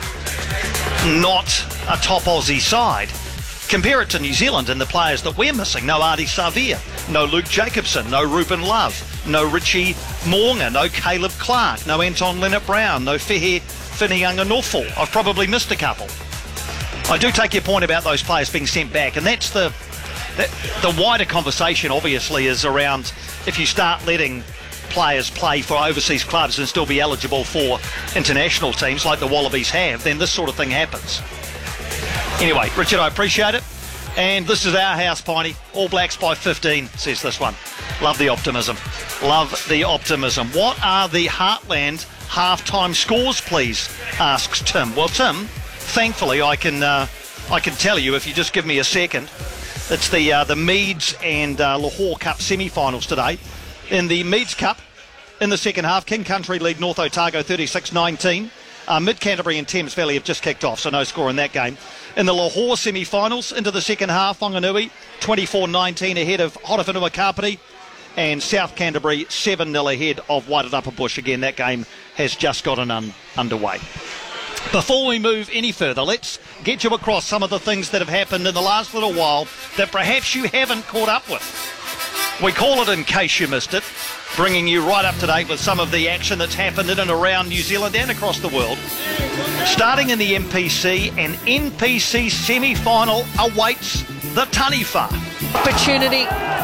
not a top Aussie side. Compare it to New Zealand and the players that we're missing. No Ardie Savea, no Luke Jacobson, no Ruben Love, no Richie Mo'unga, no Caleb Clark, no Anton Leonard-Brown, no Fehe Whiniunga-Nofo. I've probably missed a couple. I do take your point about those players being sent back, and that's the, the, the wider conversation, obviously, is around if you start letting players play for overseas clubs and still be eligible for international teams like the Wallabies have, then this sort of thing happens. Anyway, Richard, I appreciate it. And this is our house, Piney. All Blacks by fifteen, says this one. Love the optimism. Love the optimism. What are the Heartland half-time scores, please? Asks Tim. Well, Tim, thankfully I can uh, I can tell you if you just give me a second. It's the uh, the Meads and uh, Lahore Cup semi-finals today. In the Meads Cup, in the second half, King Country lead North Otago thirty-six nineteen. Uh, Mid-Canterbury and Thames Valley have just kicked off, so no score in that game. In the Lahore semi-finals, into the second half, Whanganui twenty-four nineteen ahead of Horowhenua Kapiti, and South Canterbury seven nil ahead of Wairarapa Bush. Again, that game has just gotten un- underway. Before we move any further, let's get you across some of the things that have happened in the last little while that perhaps you haven't caught up with. We call it In Case You Missed It, bringing you right up to date with some of the action that's happened in and around New Zealand and across the world. Starting in the M P C, an N P C semi-final awaits the Taniwha. Opportunity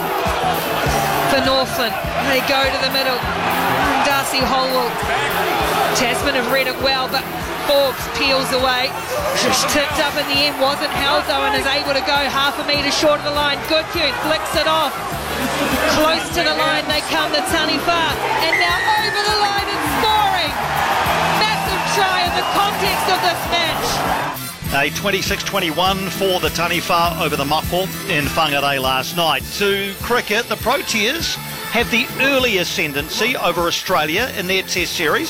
for Northland. They go to the middle. Darcy Holwell. Tasman have read it well, but Forbes peels away. Just tipped up in the end, wasn't held though, and is able to go half a metre short of the line. Goodhue flicks it off. Close to the line they come, the Taniwha, and now over the line and scoring. Massive try in the context of this match. A twenty-six twenty-one for the Taniwha over the Mako in Whangarei last night. To cricket, the Proteas have the early ascendancy over Australia in their Test series.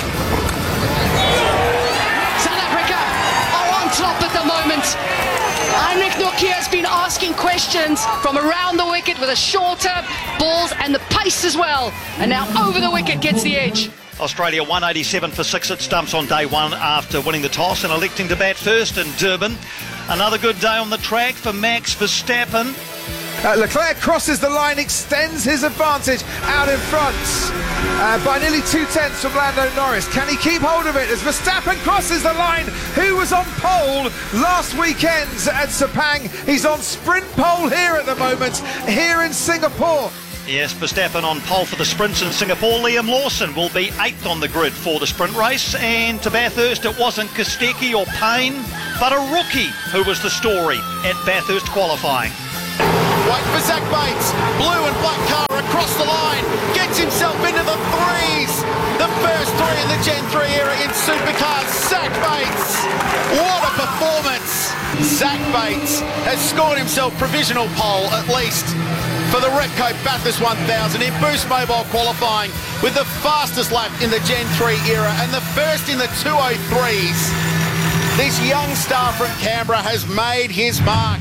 South Africa are on top at the moment. Heinrich Nokia has been asking questions from around the wicket with a shorter balls and the pace as well. And now over the wicket gets the edge. Australia one eighty-seven for six at stumps on day one after winning the toss and electing to bat first in Durban. Another good day on the track for Max Verstappen. Uh, Leclerc crosses the line, extends his advantage out in front uh, by nearly two-tenths from Lando Norris. Can he keep hold of it as Verstappen crosses the line? Who was on pole last weekend at Sepang? He's on sprint pole here at the moment, here in Singapore. Yes, Verstappen on pole for the sprints in Singapore. Liam Lawson will be eighth on the grid for the sprint race. And to Bathurst, it wasn't Kostecki or Payne, but a rookie who was the story at Bathurst qualifying. Wait for Zach Bates, blue and black car across the line, gets himself into the threes, the first three in the Gen three era in supercars. Zach Bates, what a performance! Zach Bates has scored himself provisional pole at least for the Repco Bathurst one thousand in Boost Mobile qualifying with the fastest lap in the Gen three era and the first in the two oh threes. This young star from Canberra has made his mark.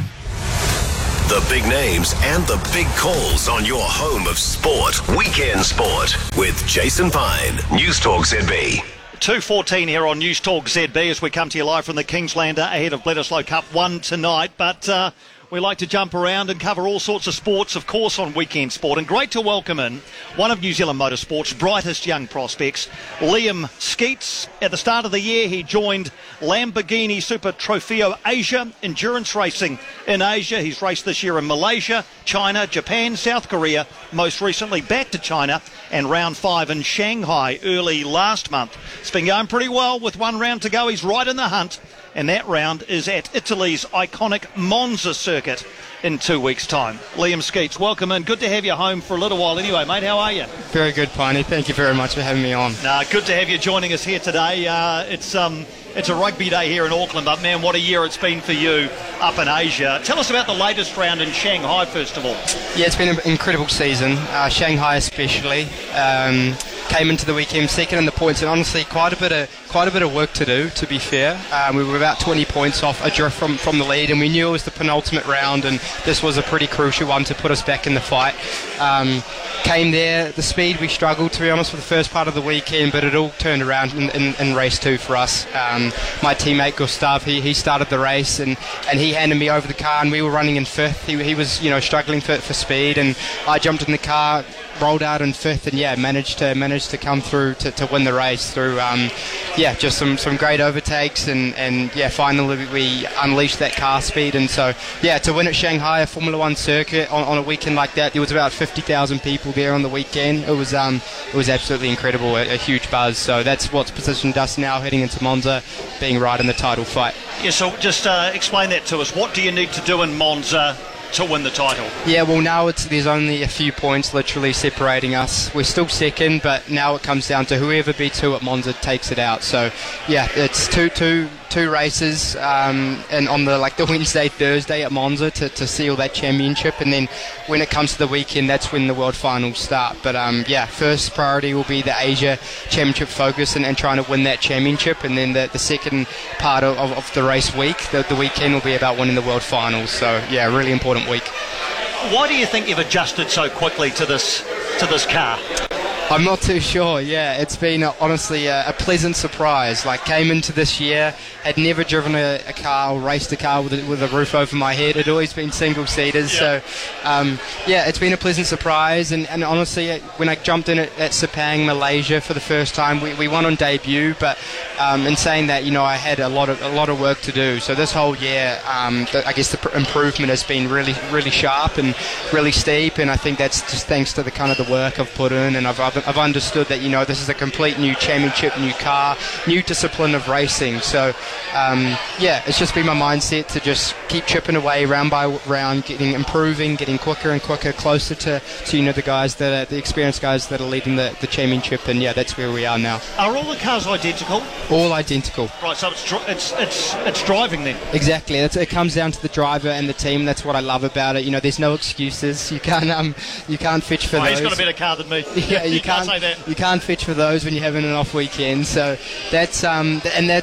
The big names and the big calls on your home of sport. Weekend Sport with Jason Pine. News Talk Z B. two fourteen here on News Talk Z B as we come to you live from the Kingslander ahead of Bledisloe Cup one tonight. But uh, we like to jump around and cover all sorts of sports, of course, on Weekend Sport. And great to welcome in one of New Zealand motorsport's brightest young prospects, Liam Skeets. At the start of the year, he joined Lamborghini Super Trofeo Asia endurance racing in Asia. He's raced this year in Malaysia, China, Japan, South Korea, most recently back to China, and round five in Shanghai early last month. It's been going pretty well with one round to go. He's right in the hunt. And that round is at Italy's iconic Monza circuit in two weeks' time. Liam Skeets, welcome in. Good to have you home for a little while anyway, mate. How are you? Very good, Piney. Thank you very much for having me on. Nah, good to have you joining us here today. Uh, it's um, it's a rugby day here in Auckland, but man, what a year it's been for you up in Asia. Tell us about the latest round in Shanghai, first of all. Yeah, it's been an incredible season. Uh, Shanghai especially. Um, came into the weekend second in the points, and honestly, quite a bit of quite a bit of work to do. To be fair, um, we were about twenty points off adrift from from the lead, and we knew it was the penultimate round, and this was a pretty crucial one to put us back in the fight. Um, came there, the speed we struggled, to be honest, for the first part of the weekend, but it all turned around in, in, in race two for us. Um, my teammate Gustav, he, he started the race, and, and he handed me over the car, and we were running in fifth. He, he was, you know, struggling for, for speed, and I jumped in the car, rolled out in fifth, and yeah, managed to managed to come through to, to win the race through um, yeah, just some, some great overtakes, and, and yeah, finally we unleashed that car speed. And so yeah, to win at Shanghai, a Formula One circuit on, on a weekend like that, there was about fifty thousand people there on the weekend. It was um it was absolutely incredible, a, a huge buzz. So that's what's positioned us now heading into Monza, being right in the title fight. Yeah, so just uh, explain that to us. What do you need to do in Monza to win the title? Yeah, well, now it's there's only a few points literally separating us. We're still second, but now it comes down to whoever beats who at Monza takes it out. So yeah, it's two two two races, um, and on the like the Wednesday, Thursday at Monza to, to seal that championship, and then when it comes to the weekend, that's when the world finals start. But um, yeah, first priority will be the Asia Championship focus and, and trying to win that championship, and then the, the second part of, of, of the race week, the, the weekend will be about winning the world finals. So yeah, really important week. Why do you think you've adjusted so quickly to this to this car? I'm not too sure. Yeah, it's been uh, honestly a, a pleasant surprise. Like, came into this year, had never driven a, a car or raced a car with a, with a roof over my head. It always been single seaters. Yeah. So, um, yeah, it's been a pleasant surprise. And, and honestly, when I jumped in at, at Sepang, Malaysia for the first time, we, we won on debut. But um, in saying that, you know, I had a lot of a lot of work to do. So this whole year, um, the, I guess the pr- improvement has been really really sharp and really steep. And I think that's just thanks to the kind of the work I've put in, and I've I've I've understood that, you know, this is a complete new championship, new car, new discipline of racing. So, um, yeah, it's just been my mindset to just keep chipping away round by round, getting improving, getting quicker and quicker, closer to, to you know, the guys that are the experienced guys that are leading the, the championship. And yeah, that's where we are now. Are all the cars identical? All identical. Right, so it's dri- it's it's it's driving then. Exactly. It's, it comes down to the driver and the team. That's what I love about it. You know, there's no excuses. You can't um you can't fetch for oh, those. He's got a better car than me. Yeah, you, you can't, can't say that. You can't fetch for those when you're having an off weekend. So that's um and that's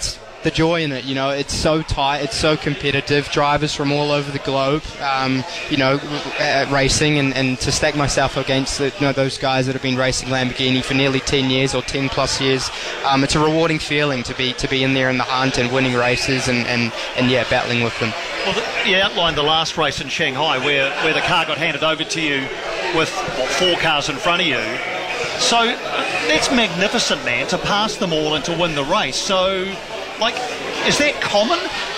the joy in it. You know, it's so tight, it's so competitive. Drivers from all over the globe, um, you know, uh, racing, and, and to stack myself against the, you know, those guys that have been racing Lamborghini for nearly ten years or ten plus years. Um, it's a rewarding feeling to be to be in there in the hunt and winning races and, and, and yeah, battling with them. Well, the, you outlined the last race in Shanghai where, where the car got handed over to you with what, four cars in front of you. So uh, that's magnificent, man, to pass them all and to win the race. So, like, is that common?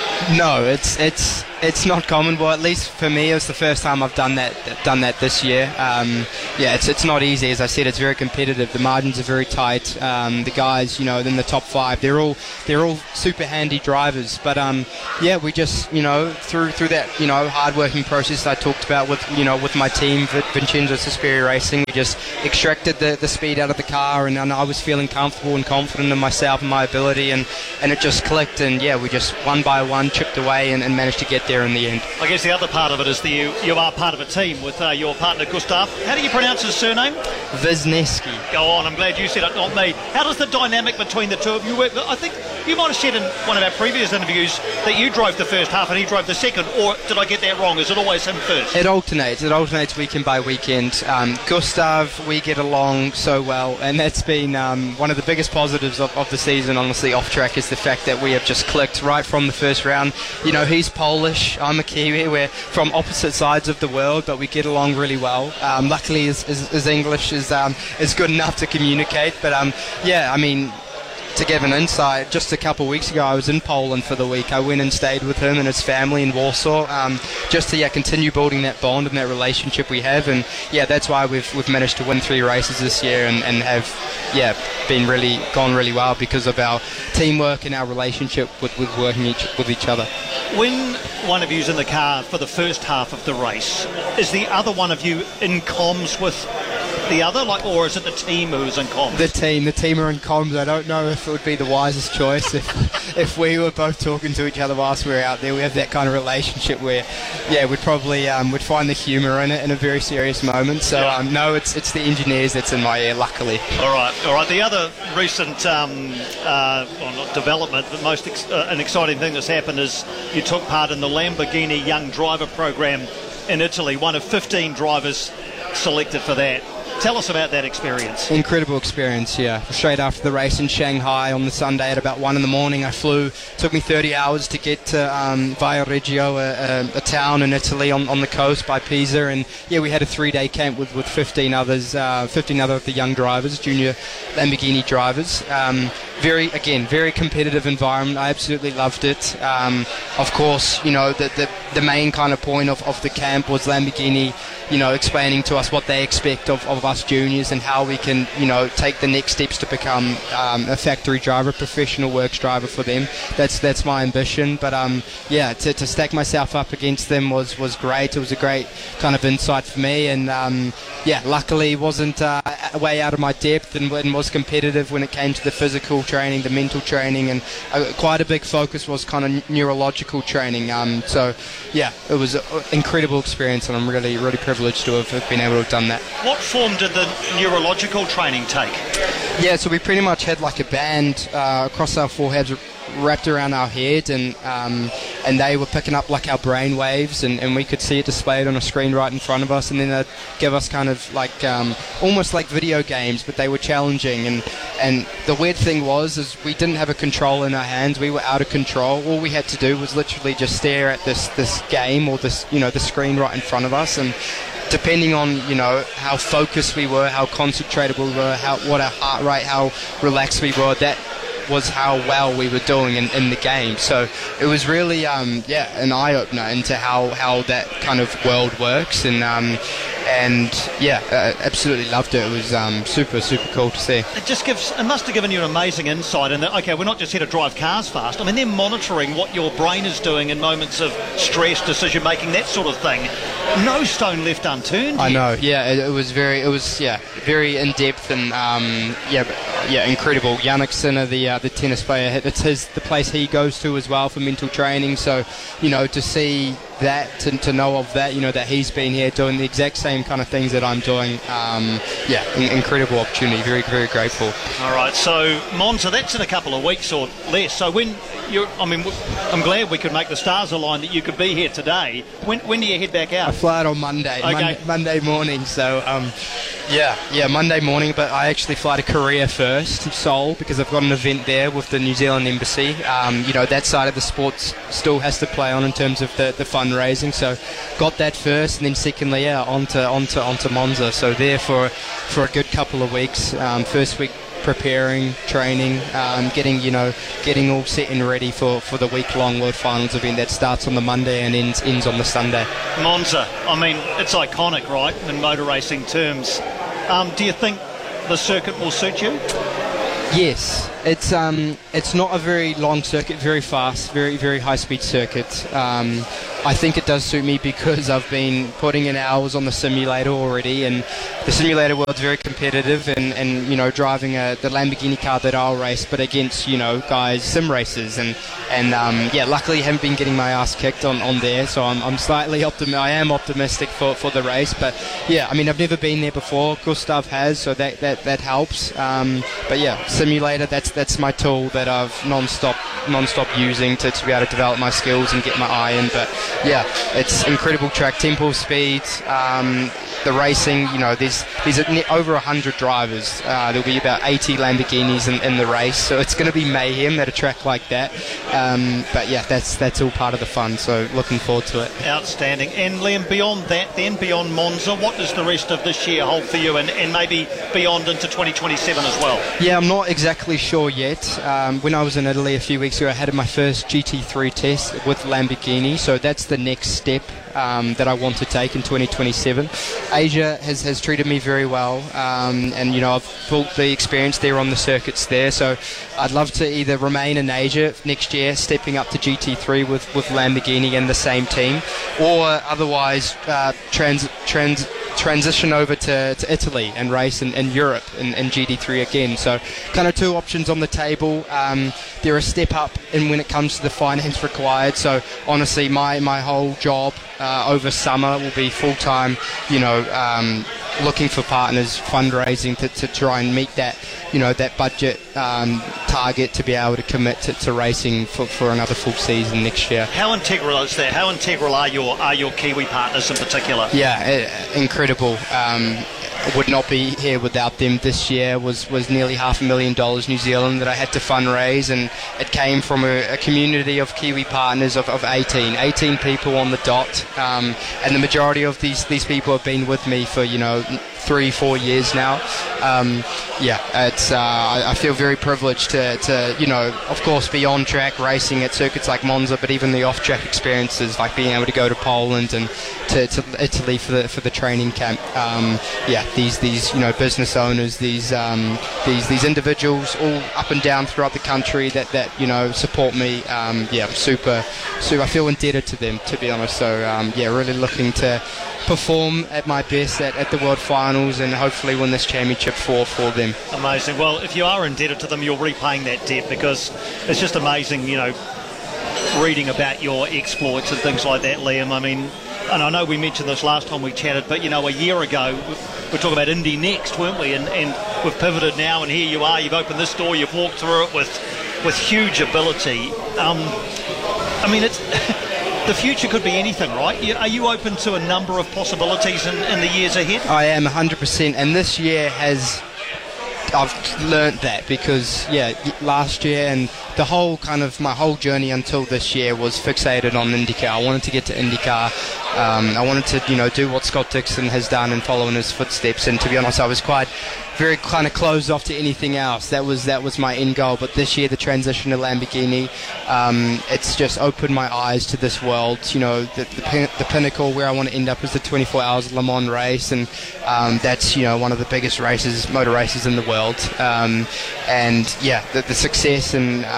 No, it's it's it's not common. Well, at least for me, it was the first time I've done that done that this year. Um, yeah, it's it's not easy. As I said, it's very competitive. The margins are very tight. Um, the guys, you know, in the top five, they're all they're all super handy drivers. But um, yeah, we just, you know, through through that, you know, hard-working process I talked about with, you know, with my team, Vincenzo Suspiria Racing, we just extracted the, the speed out of the car, and, and I was feeling comfortable and confident in myself and my ability, and, and it just clicked. And yeah, we just one by one chipped away and, and managed to get there in the end. I guess the other part of it is that you, you are part of a team with uh, your partner Gustav. How do you pronounce his surname? Wisniewski. Go on, I'm glad you said it, not me. How does the dynamic between the two of you work? I think you might have said in one of our previous interviews that you drove the first half and he drove the second, or did I get that wrong? Is it always him first? It alternates. It alternates weekend by weekend. Um, Gustav, we get along so well, and that's been um, one of the biggest positives of, of the season, honestly, off track, is the fact that we have just clicked right from the first round. You know, he's Polish, I'm a Kiwi, we're from opposite sides of the world, but we get along really well. Um, luckily his, his, his English is um, is good enough to communicate, but um, yeah, I mean, to give an insight, just a couple of weeks ago I was in Poland for the week. I went and stayed with him and his family in Warsaw, um, just to yeah, continue building that bond and that relationship we have. And yeah, that's why we've we've managed to win three races this year and, and have yeah been really gone really well because of our teamwork and our relationship with, with working each, with each other. When one of you's in the car for the first half of the race, is the other one of you in comms with the other, like, or is it the team who's in comms? The team, the team are in comms. I don't know if it would be the wisest choice if if we were both talking to each other whilst we were out there. We have that kind of relationship where, yeah, we'd probably um, would find the humour in it in a very serious moment. So Yeah. um, no, it's it's the engineers that's in my ear, luckily. All right, all right. The other recent, um, uh, well, not development, but most ex- uh, an exciting thing that's happened is you took part in the Lamborghini Young Driver Program in Italy, one of fifteen drivers selected for that. Tell us about that experience. Incredible experience, yeah. Straight after the race in Shanghai on the Sunday at about one in the morning, I flew. Took me thirty hours to get to um, Viareggio, a, a, a town in Italy on, on the coast by Pisa, and yeah, we had a three-day camp with, with fifteen others, uh, fifteen other of the young drivers, junior Lamborghini drivers. Um, very, again, very competitive environment. I absolutely loved it. Um, of course, you know, the, the the main kind of point of, of the camp was Lamborghini, you know, explaining to us what they expect of, of us juniors and how we can, you know, take the next steps to become um, a factory driver, professional works driver for them. That's that's my ambition. But um, yeah, to, to stack myself up against them was, was great. It was a great kind of insight for me, and um, yeah, luckily wasn't uh, way out of my depth and, and was competitive when it came to the physical training, the mental training, and uh, quite a big focus was kind of neurological training. Um, so yeah, it was an incredible experience, and I'm really, really privileged to have, have been able to have done that. What form did the neurological training take? Yeah, so we pretty much had like a band uh, across our foreheads wrapped around our head, and um, and they were picking up like our brain waves, and, and we could see it displayed on a screen right in front of us, and then they'd give us kind of like um, almost like video games, but they were challenging. And and the weird thing was is we didn't have a control in our hands. We were out of control. All we had to do was literally just stare at this this game or this, you know, the screen right in front of us, and depending on, you know, how focused we were, how concentrated we were, how what our heart rate, how relaxed we were, that was how well we were doing in, in the game. So it was really um, yeah an eye-opener into how, how that kind of world works, and um, and yeah uh, absolutely loved it. It was um, super super cool to see. It just gives, it must have given you an amazing insight in that, okay, we're not just here to drive cars fast. I mean, they're monitoring what your brain is doing in moments of stress, decision making, that sort of thing. No stone left unturned. I here. know, yeah, it, it was very, it was, yeah, very in depth, and um, yeah, yeah, incredible. Yannick Sinner, the uh, the tennis player, it's his the place he goes to as well for mental training. So, you know, to see that, to, to know of that, you know, that he's been here doing the exact same kind of things that I'm doing. Um, yeah, in, incredible opportunity. Very, very grateful. All right, so Monza, that's in a couple of weeks or less. So when you're, I mean, I'm glad we could make the stars align that you could be here today. When when do you head back out? I fly out on Monday, Okay. Monday, Monday morning. So um, yeah, yeah, Monday morning. But I actually fly to Korea first, Seoul, because I've got an event there with the New Zealand Embassy. Um, you know, that side of the sports still has to play on in terms of the, the fundraising. So got that first, and then secondly, yeah, onto onto onto Monza. So there for for a good couple of weeks. Um, first week preparing, training, um, getting you know, getting all set and ready for, for the week-long World Finals event that starts on the Monday and ends ends on the Sunday. Monza, I mean, it's iconic, right, in motor racing terms. Um, do you think the circuit will suit you? Yes, it's um, it's not a very long circuit, very fast, very very high speed circuit. Um, I think it does suit me because I've been putting in hours on the simulator already, and the simulator world's very competitive, and, and you know, driving a, the Lamborghini car that I'll race, but against, you know, guys sim racers, and and um, yeah, luckily I haven't been getting my ass kicked on, on there, so I'm, I'm slightly optim- I am optimistic for, for the race. But yeah, I mean, I've never been there before. Gustav has, so that that, that helps. Um, but yeah, simulator, that's that's my tool that I've non-stop non-stop using to, to be able to develop my skills and get my eye in. But yeah, it's incredible track, tempo speed, um, the racing, you know, there's there's over one hundred drivers. Uh, there'll be about eighty Lamborghinis in, in the race, so it's going to be mayhem at a track like that. Um, but yeah, that's that's all part of the fun, so looking forward to it. Outstanding. And Liam, beyond that, then, beyond Monza, what does the rest of this year hold for you, and, and maybe beyond into twenty twenty-seven as well? Yeah, I'm not exactly sure yet. Um, when I was in Italy a few weeks ago, I had my first G T three test with Lamborghini, so that's the next step um, that I want to take in twenty twenty-seven. Asia has, has treated me very well, um, and you know, I've built the experience there on the circuits there, so I'd love to either remain in Asia next year, stepping up to G T three with, with Lamborghini and the same team, or otherwise uh, trans, trans, transition over to, to Italy and race in, in Europe in, in G T three again. So kind of two options on the table. Um, they're a step up in when it comes to the finance required, so honestly my, my whole job uh, over summer will be full-time, you know, um, looking for partners, fundraising to, to try and meet that, you know, that budget um, target to be able to commit to, to racing for, for another full season next year. How integral is that? How integral are your are your Kiwi partners in particular? Yeah, uh, incredible. Um, would not be here without them. This year was, was nearly half a million dollars New Zealand that I had to fundraise, and it came from a, a community of Kiwi partners of, of eighteen, eighteen people on the dot, um, and the majority of these, these people have been with me for, you know, three, four years now. Um, yeah, it's uh, I, I feel very privileged to, to, you know, of course, be on track racing at circuits like Monza, but even the off-track experiences, like being able to go to Poland and to, to Italy for the for the training camp. Um, yeah, these these you know business owners, these um, these these individuals, all up and down throughout the country that, that you know support me. Um, yeah, I'm super, super. I feel indebted to them, to be honest. So um, yeah, really looking to perform at my best at, at the World Finals and hopefully win this championship for, for them. Amazing. Well, if you are indebted to them, you're repaying that debt, because it's just amazing, you know, reading about your exploits and things like that, Liam. I mean, and I know we mentioned this last time we chatted, but, you know, a year ago, we were talking about Indy Next, weren't we? And, and we've pivoted now, and here you are. You've opened this door, you've walked through it with, with huge ability. Um, I mean, it's... The future could be anything, right? Are you open to a number of possibilities in, in the years ahead? I am one hundred percent, and this year has... I've learnt that because, yeah, last year and the whole kind of my whole journey until this year was fixated on IndyCar. I wanted to get to IndyCar. Um, I wanted to, you know, do what Scott Dixon has done and follow in his footsteps. And to be honest, I was quite very kind of closed off to anything else. That was that was my end goal. But this year, the transition to Lamborghini, um, it's just opened my eyes to this world. You know, the, the, pin- the pinnacle where I want to end up is the twenty-four hours Le Mans race, and um, that's, you know, one of the biggest races, motor races in the world. Um, and yeah, the, the success and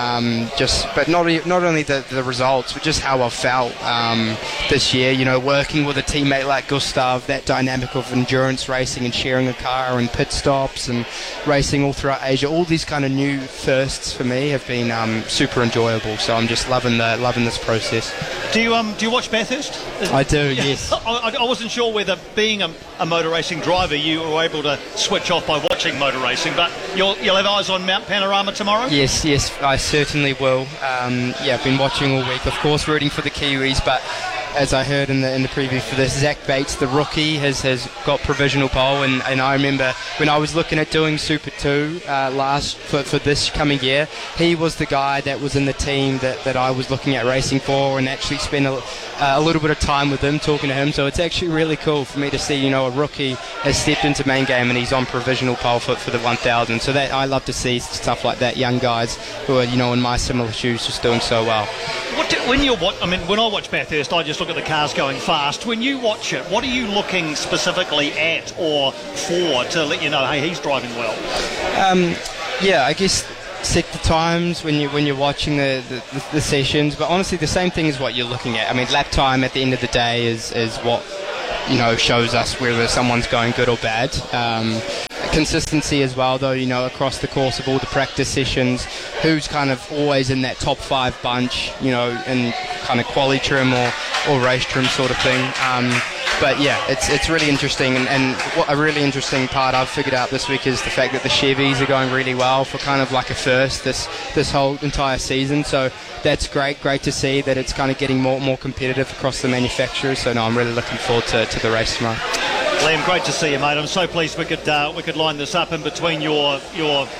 Um, just, but not e- not only the, the results, but just how I felt um, this year. You know, working with a teammate like Gustav, that dynamic of endurance racing and sharing a car and pit stops and racing all throughout Asia. All these kind of new firsts for me have been um, super enjoyable. So I'm just loving the loving this process. Do you um do you watch Bathurst? I do, yes. I, I wasn't sure whether being a, a motor racing driver you were able to switch off by watching motor racing, but you'll you'll have eyes on Mount Panorama tomorrow? Yes, yes, I certainly will. Um, yeah, I've been watching all week, of course, rooting for the Kiwis, but as I heard in the in the preview for this, Zach Bates, the rookie, has, has got provisional pole, and, and I remember when I was looking at doing Super two uh, last for, for this coming year, he was the guy that was in the team that, that I was looking at racing for, and actually spent a, uh, a little bit of time with him, talking to him. So it's actually really cool for me to see, you know, a rookie has stepped into main game and he's on provisional pole for, for the one thousand. So that I love to see stuff like that, young guys who are, you know, in my similar shoes, just doing so well. What do, when you're what I mean, when I watch Bathurst, I just look at the cars going fast. When you watch it, what are you looking specifically at or for to let you know, hey, he's driving well? Um, yeah, I guess set the times when you when you're watching the, the, the sessions, but honestly, the same thing is what you're looking at. I mean, lap time at the end of the day is is what, you know, shows us whether someone's going good or bad. Um, consistency as well, though, you know, across the course of all the practice sessions, who's kind of always in that top five bunch, you know, in kind of quali trim or, or race trim sort of thing. Um, but yeah, it's it's really interesting, and, and what a really interesting part I've figured out this week is the fact that the Chevys are going really well for kind of like a first this this whole entire season. So that's great, great to see that it's kind of getting more more competitive across the manufacturers. So no, I'm really looking forward to, to the race tomorrow. Liam, great to see you, mate. I'm so pleased we could uh, we could line this up in between your your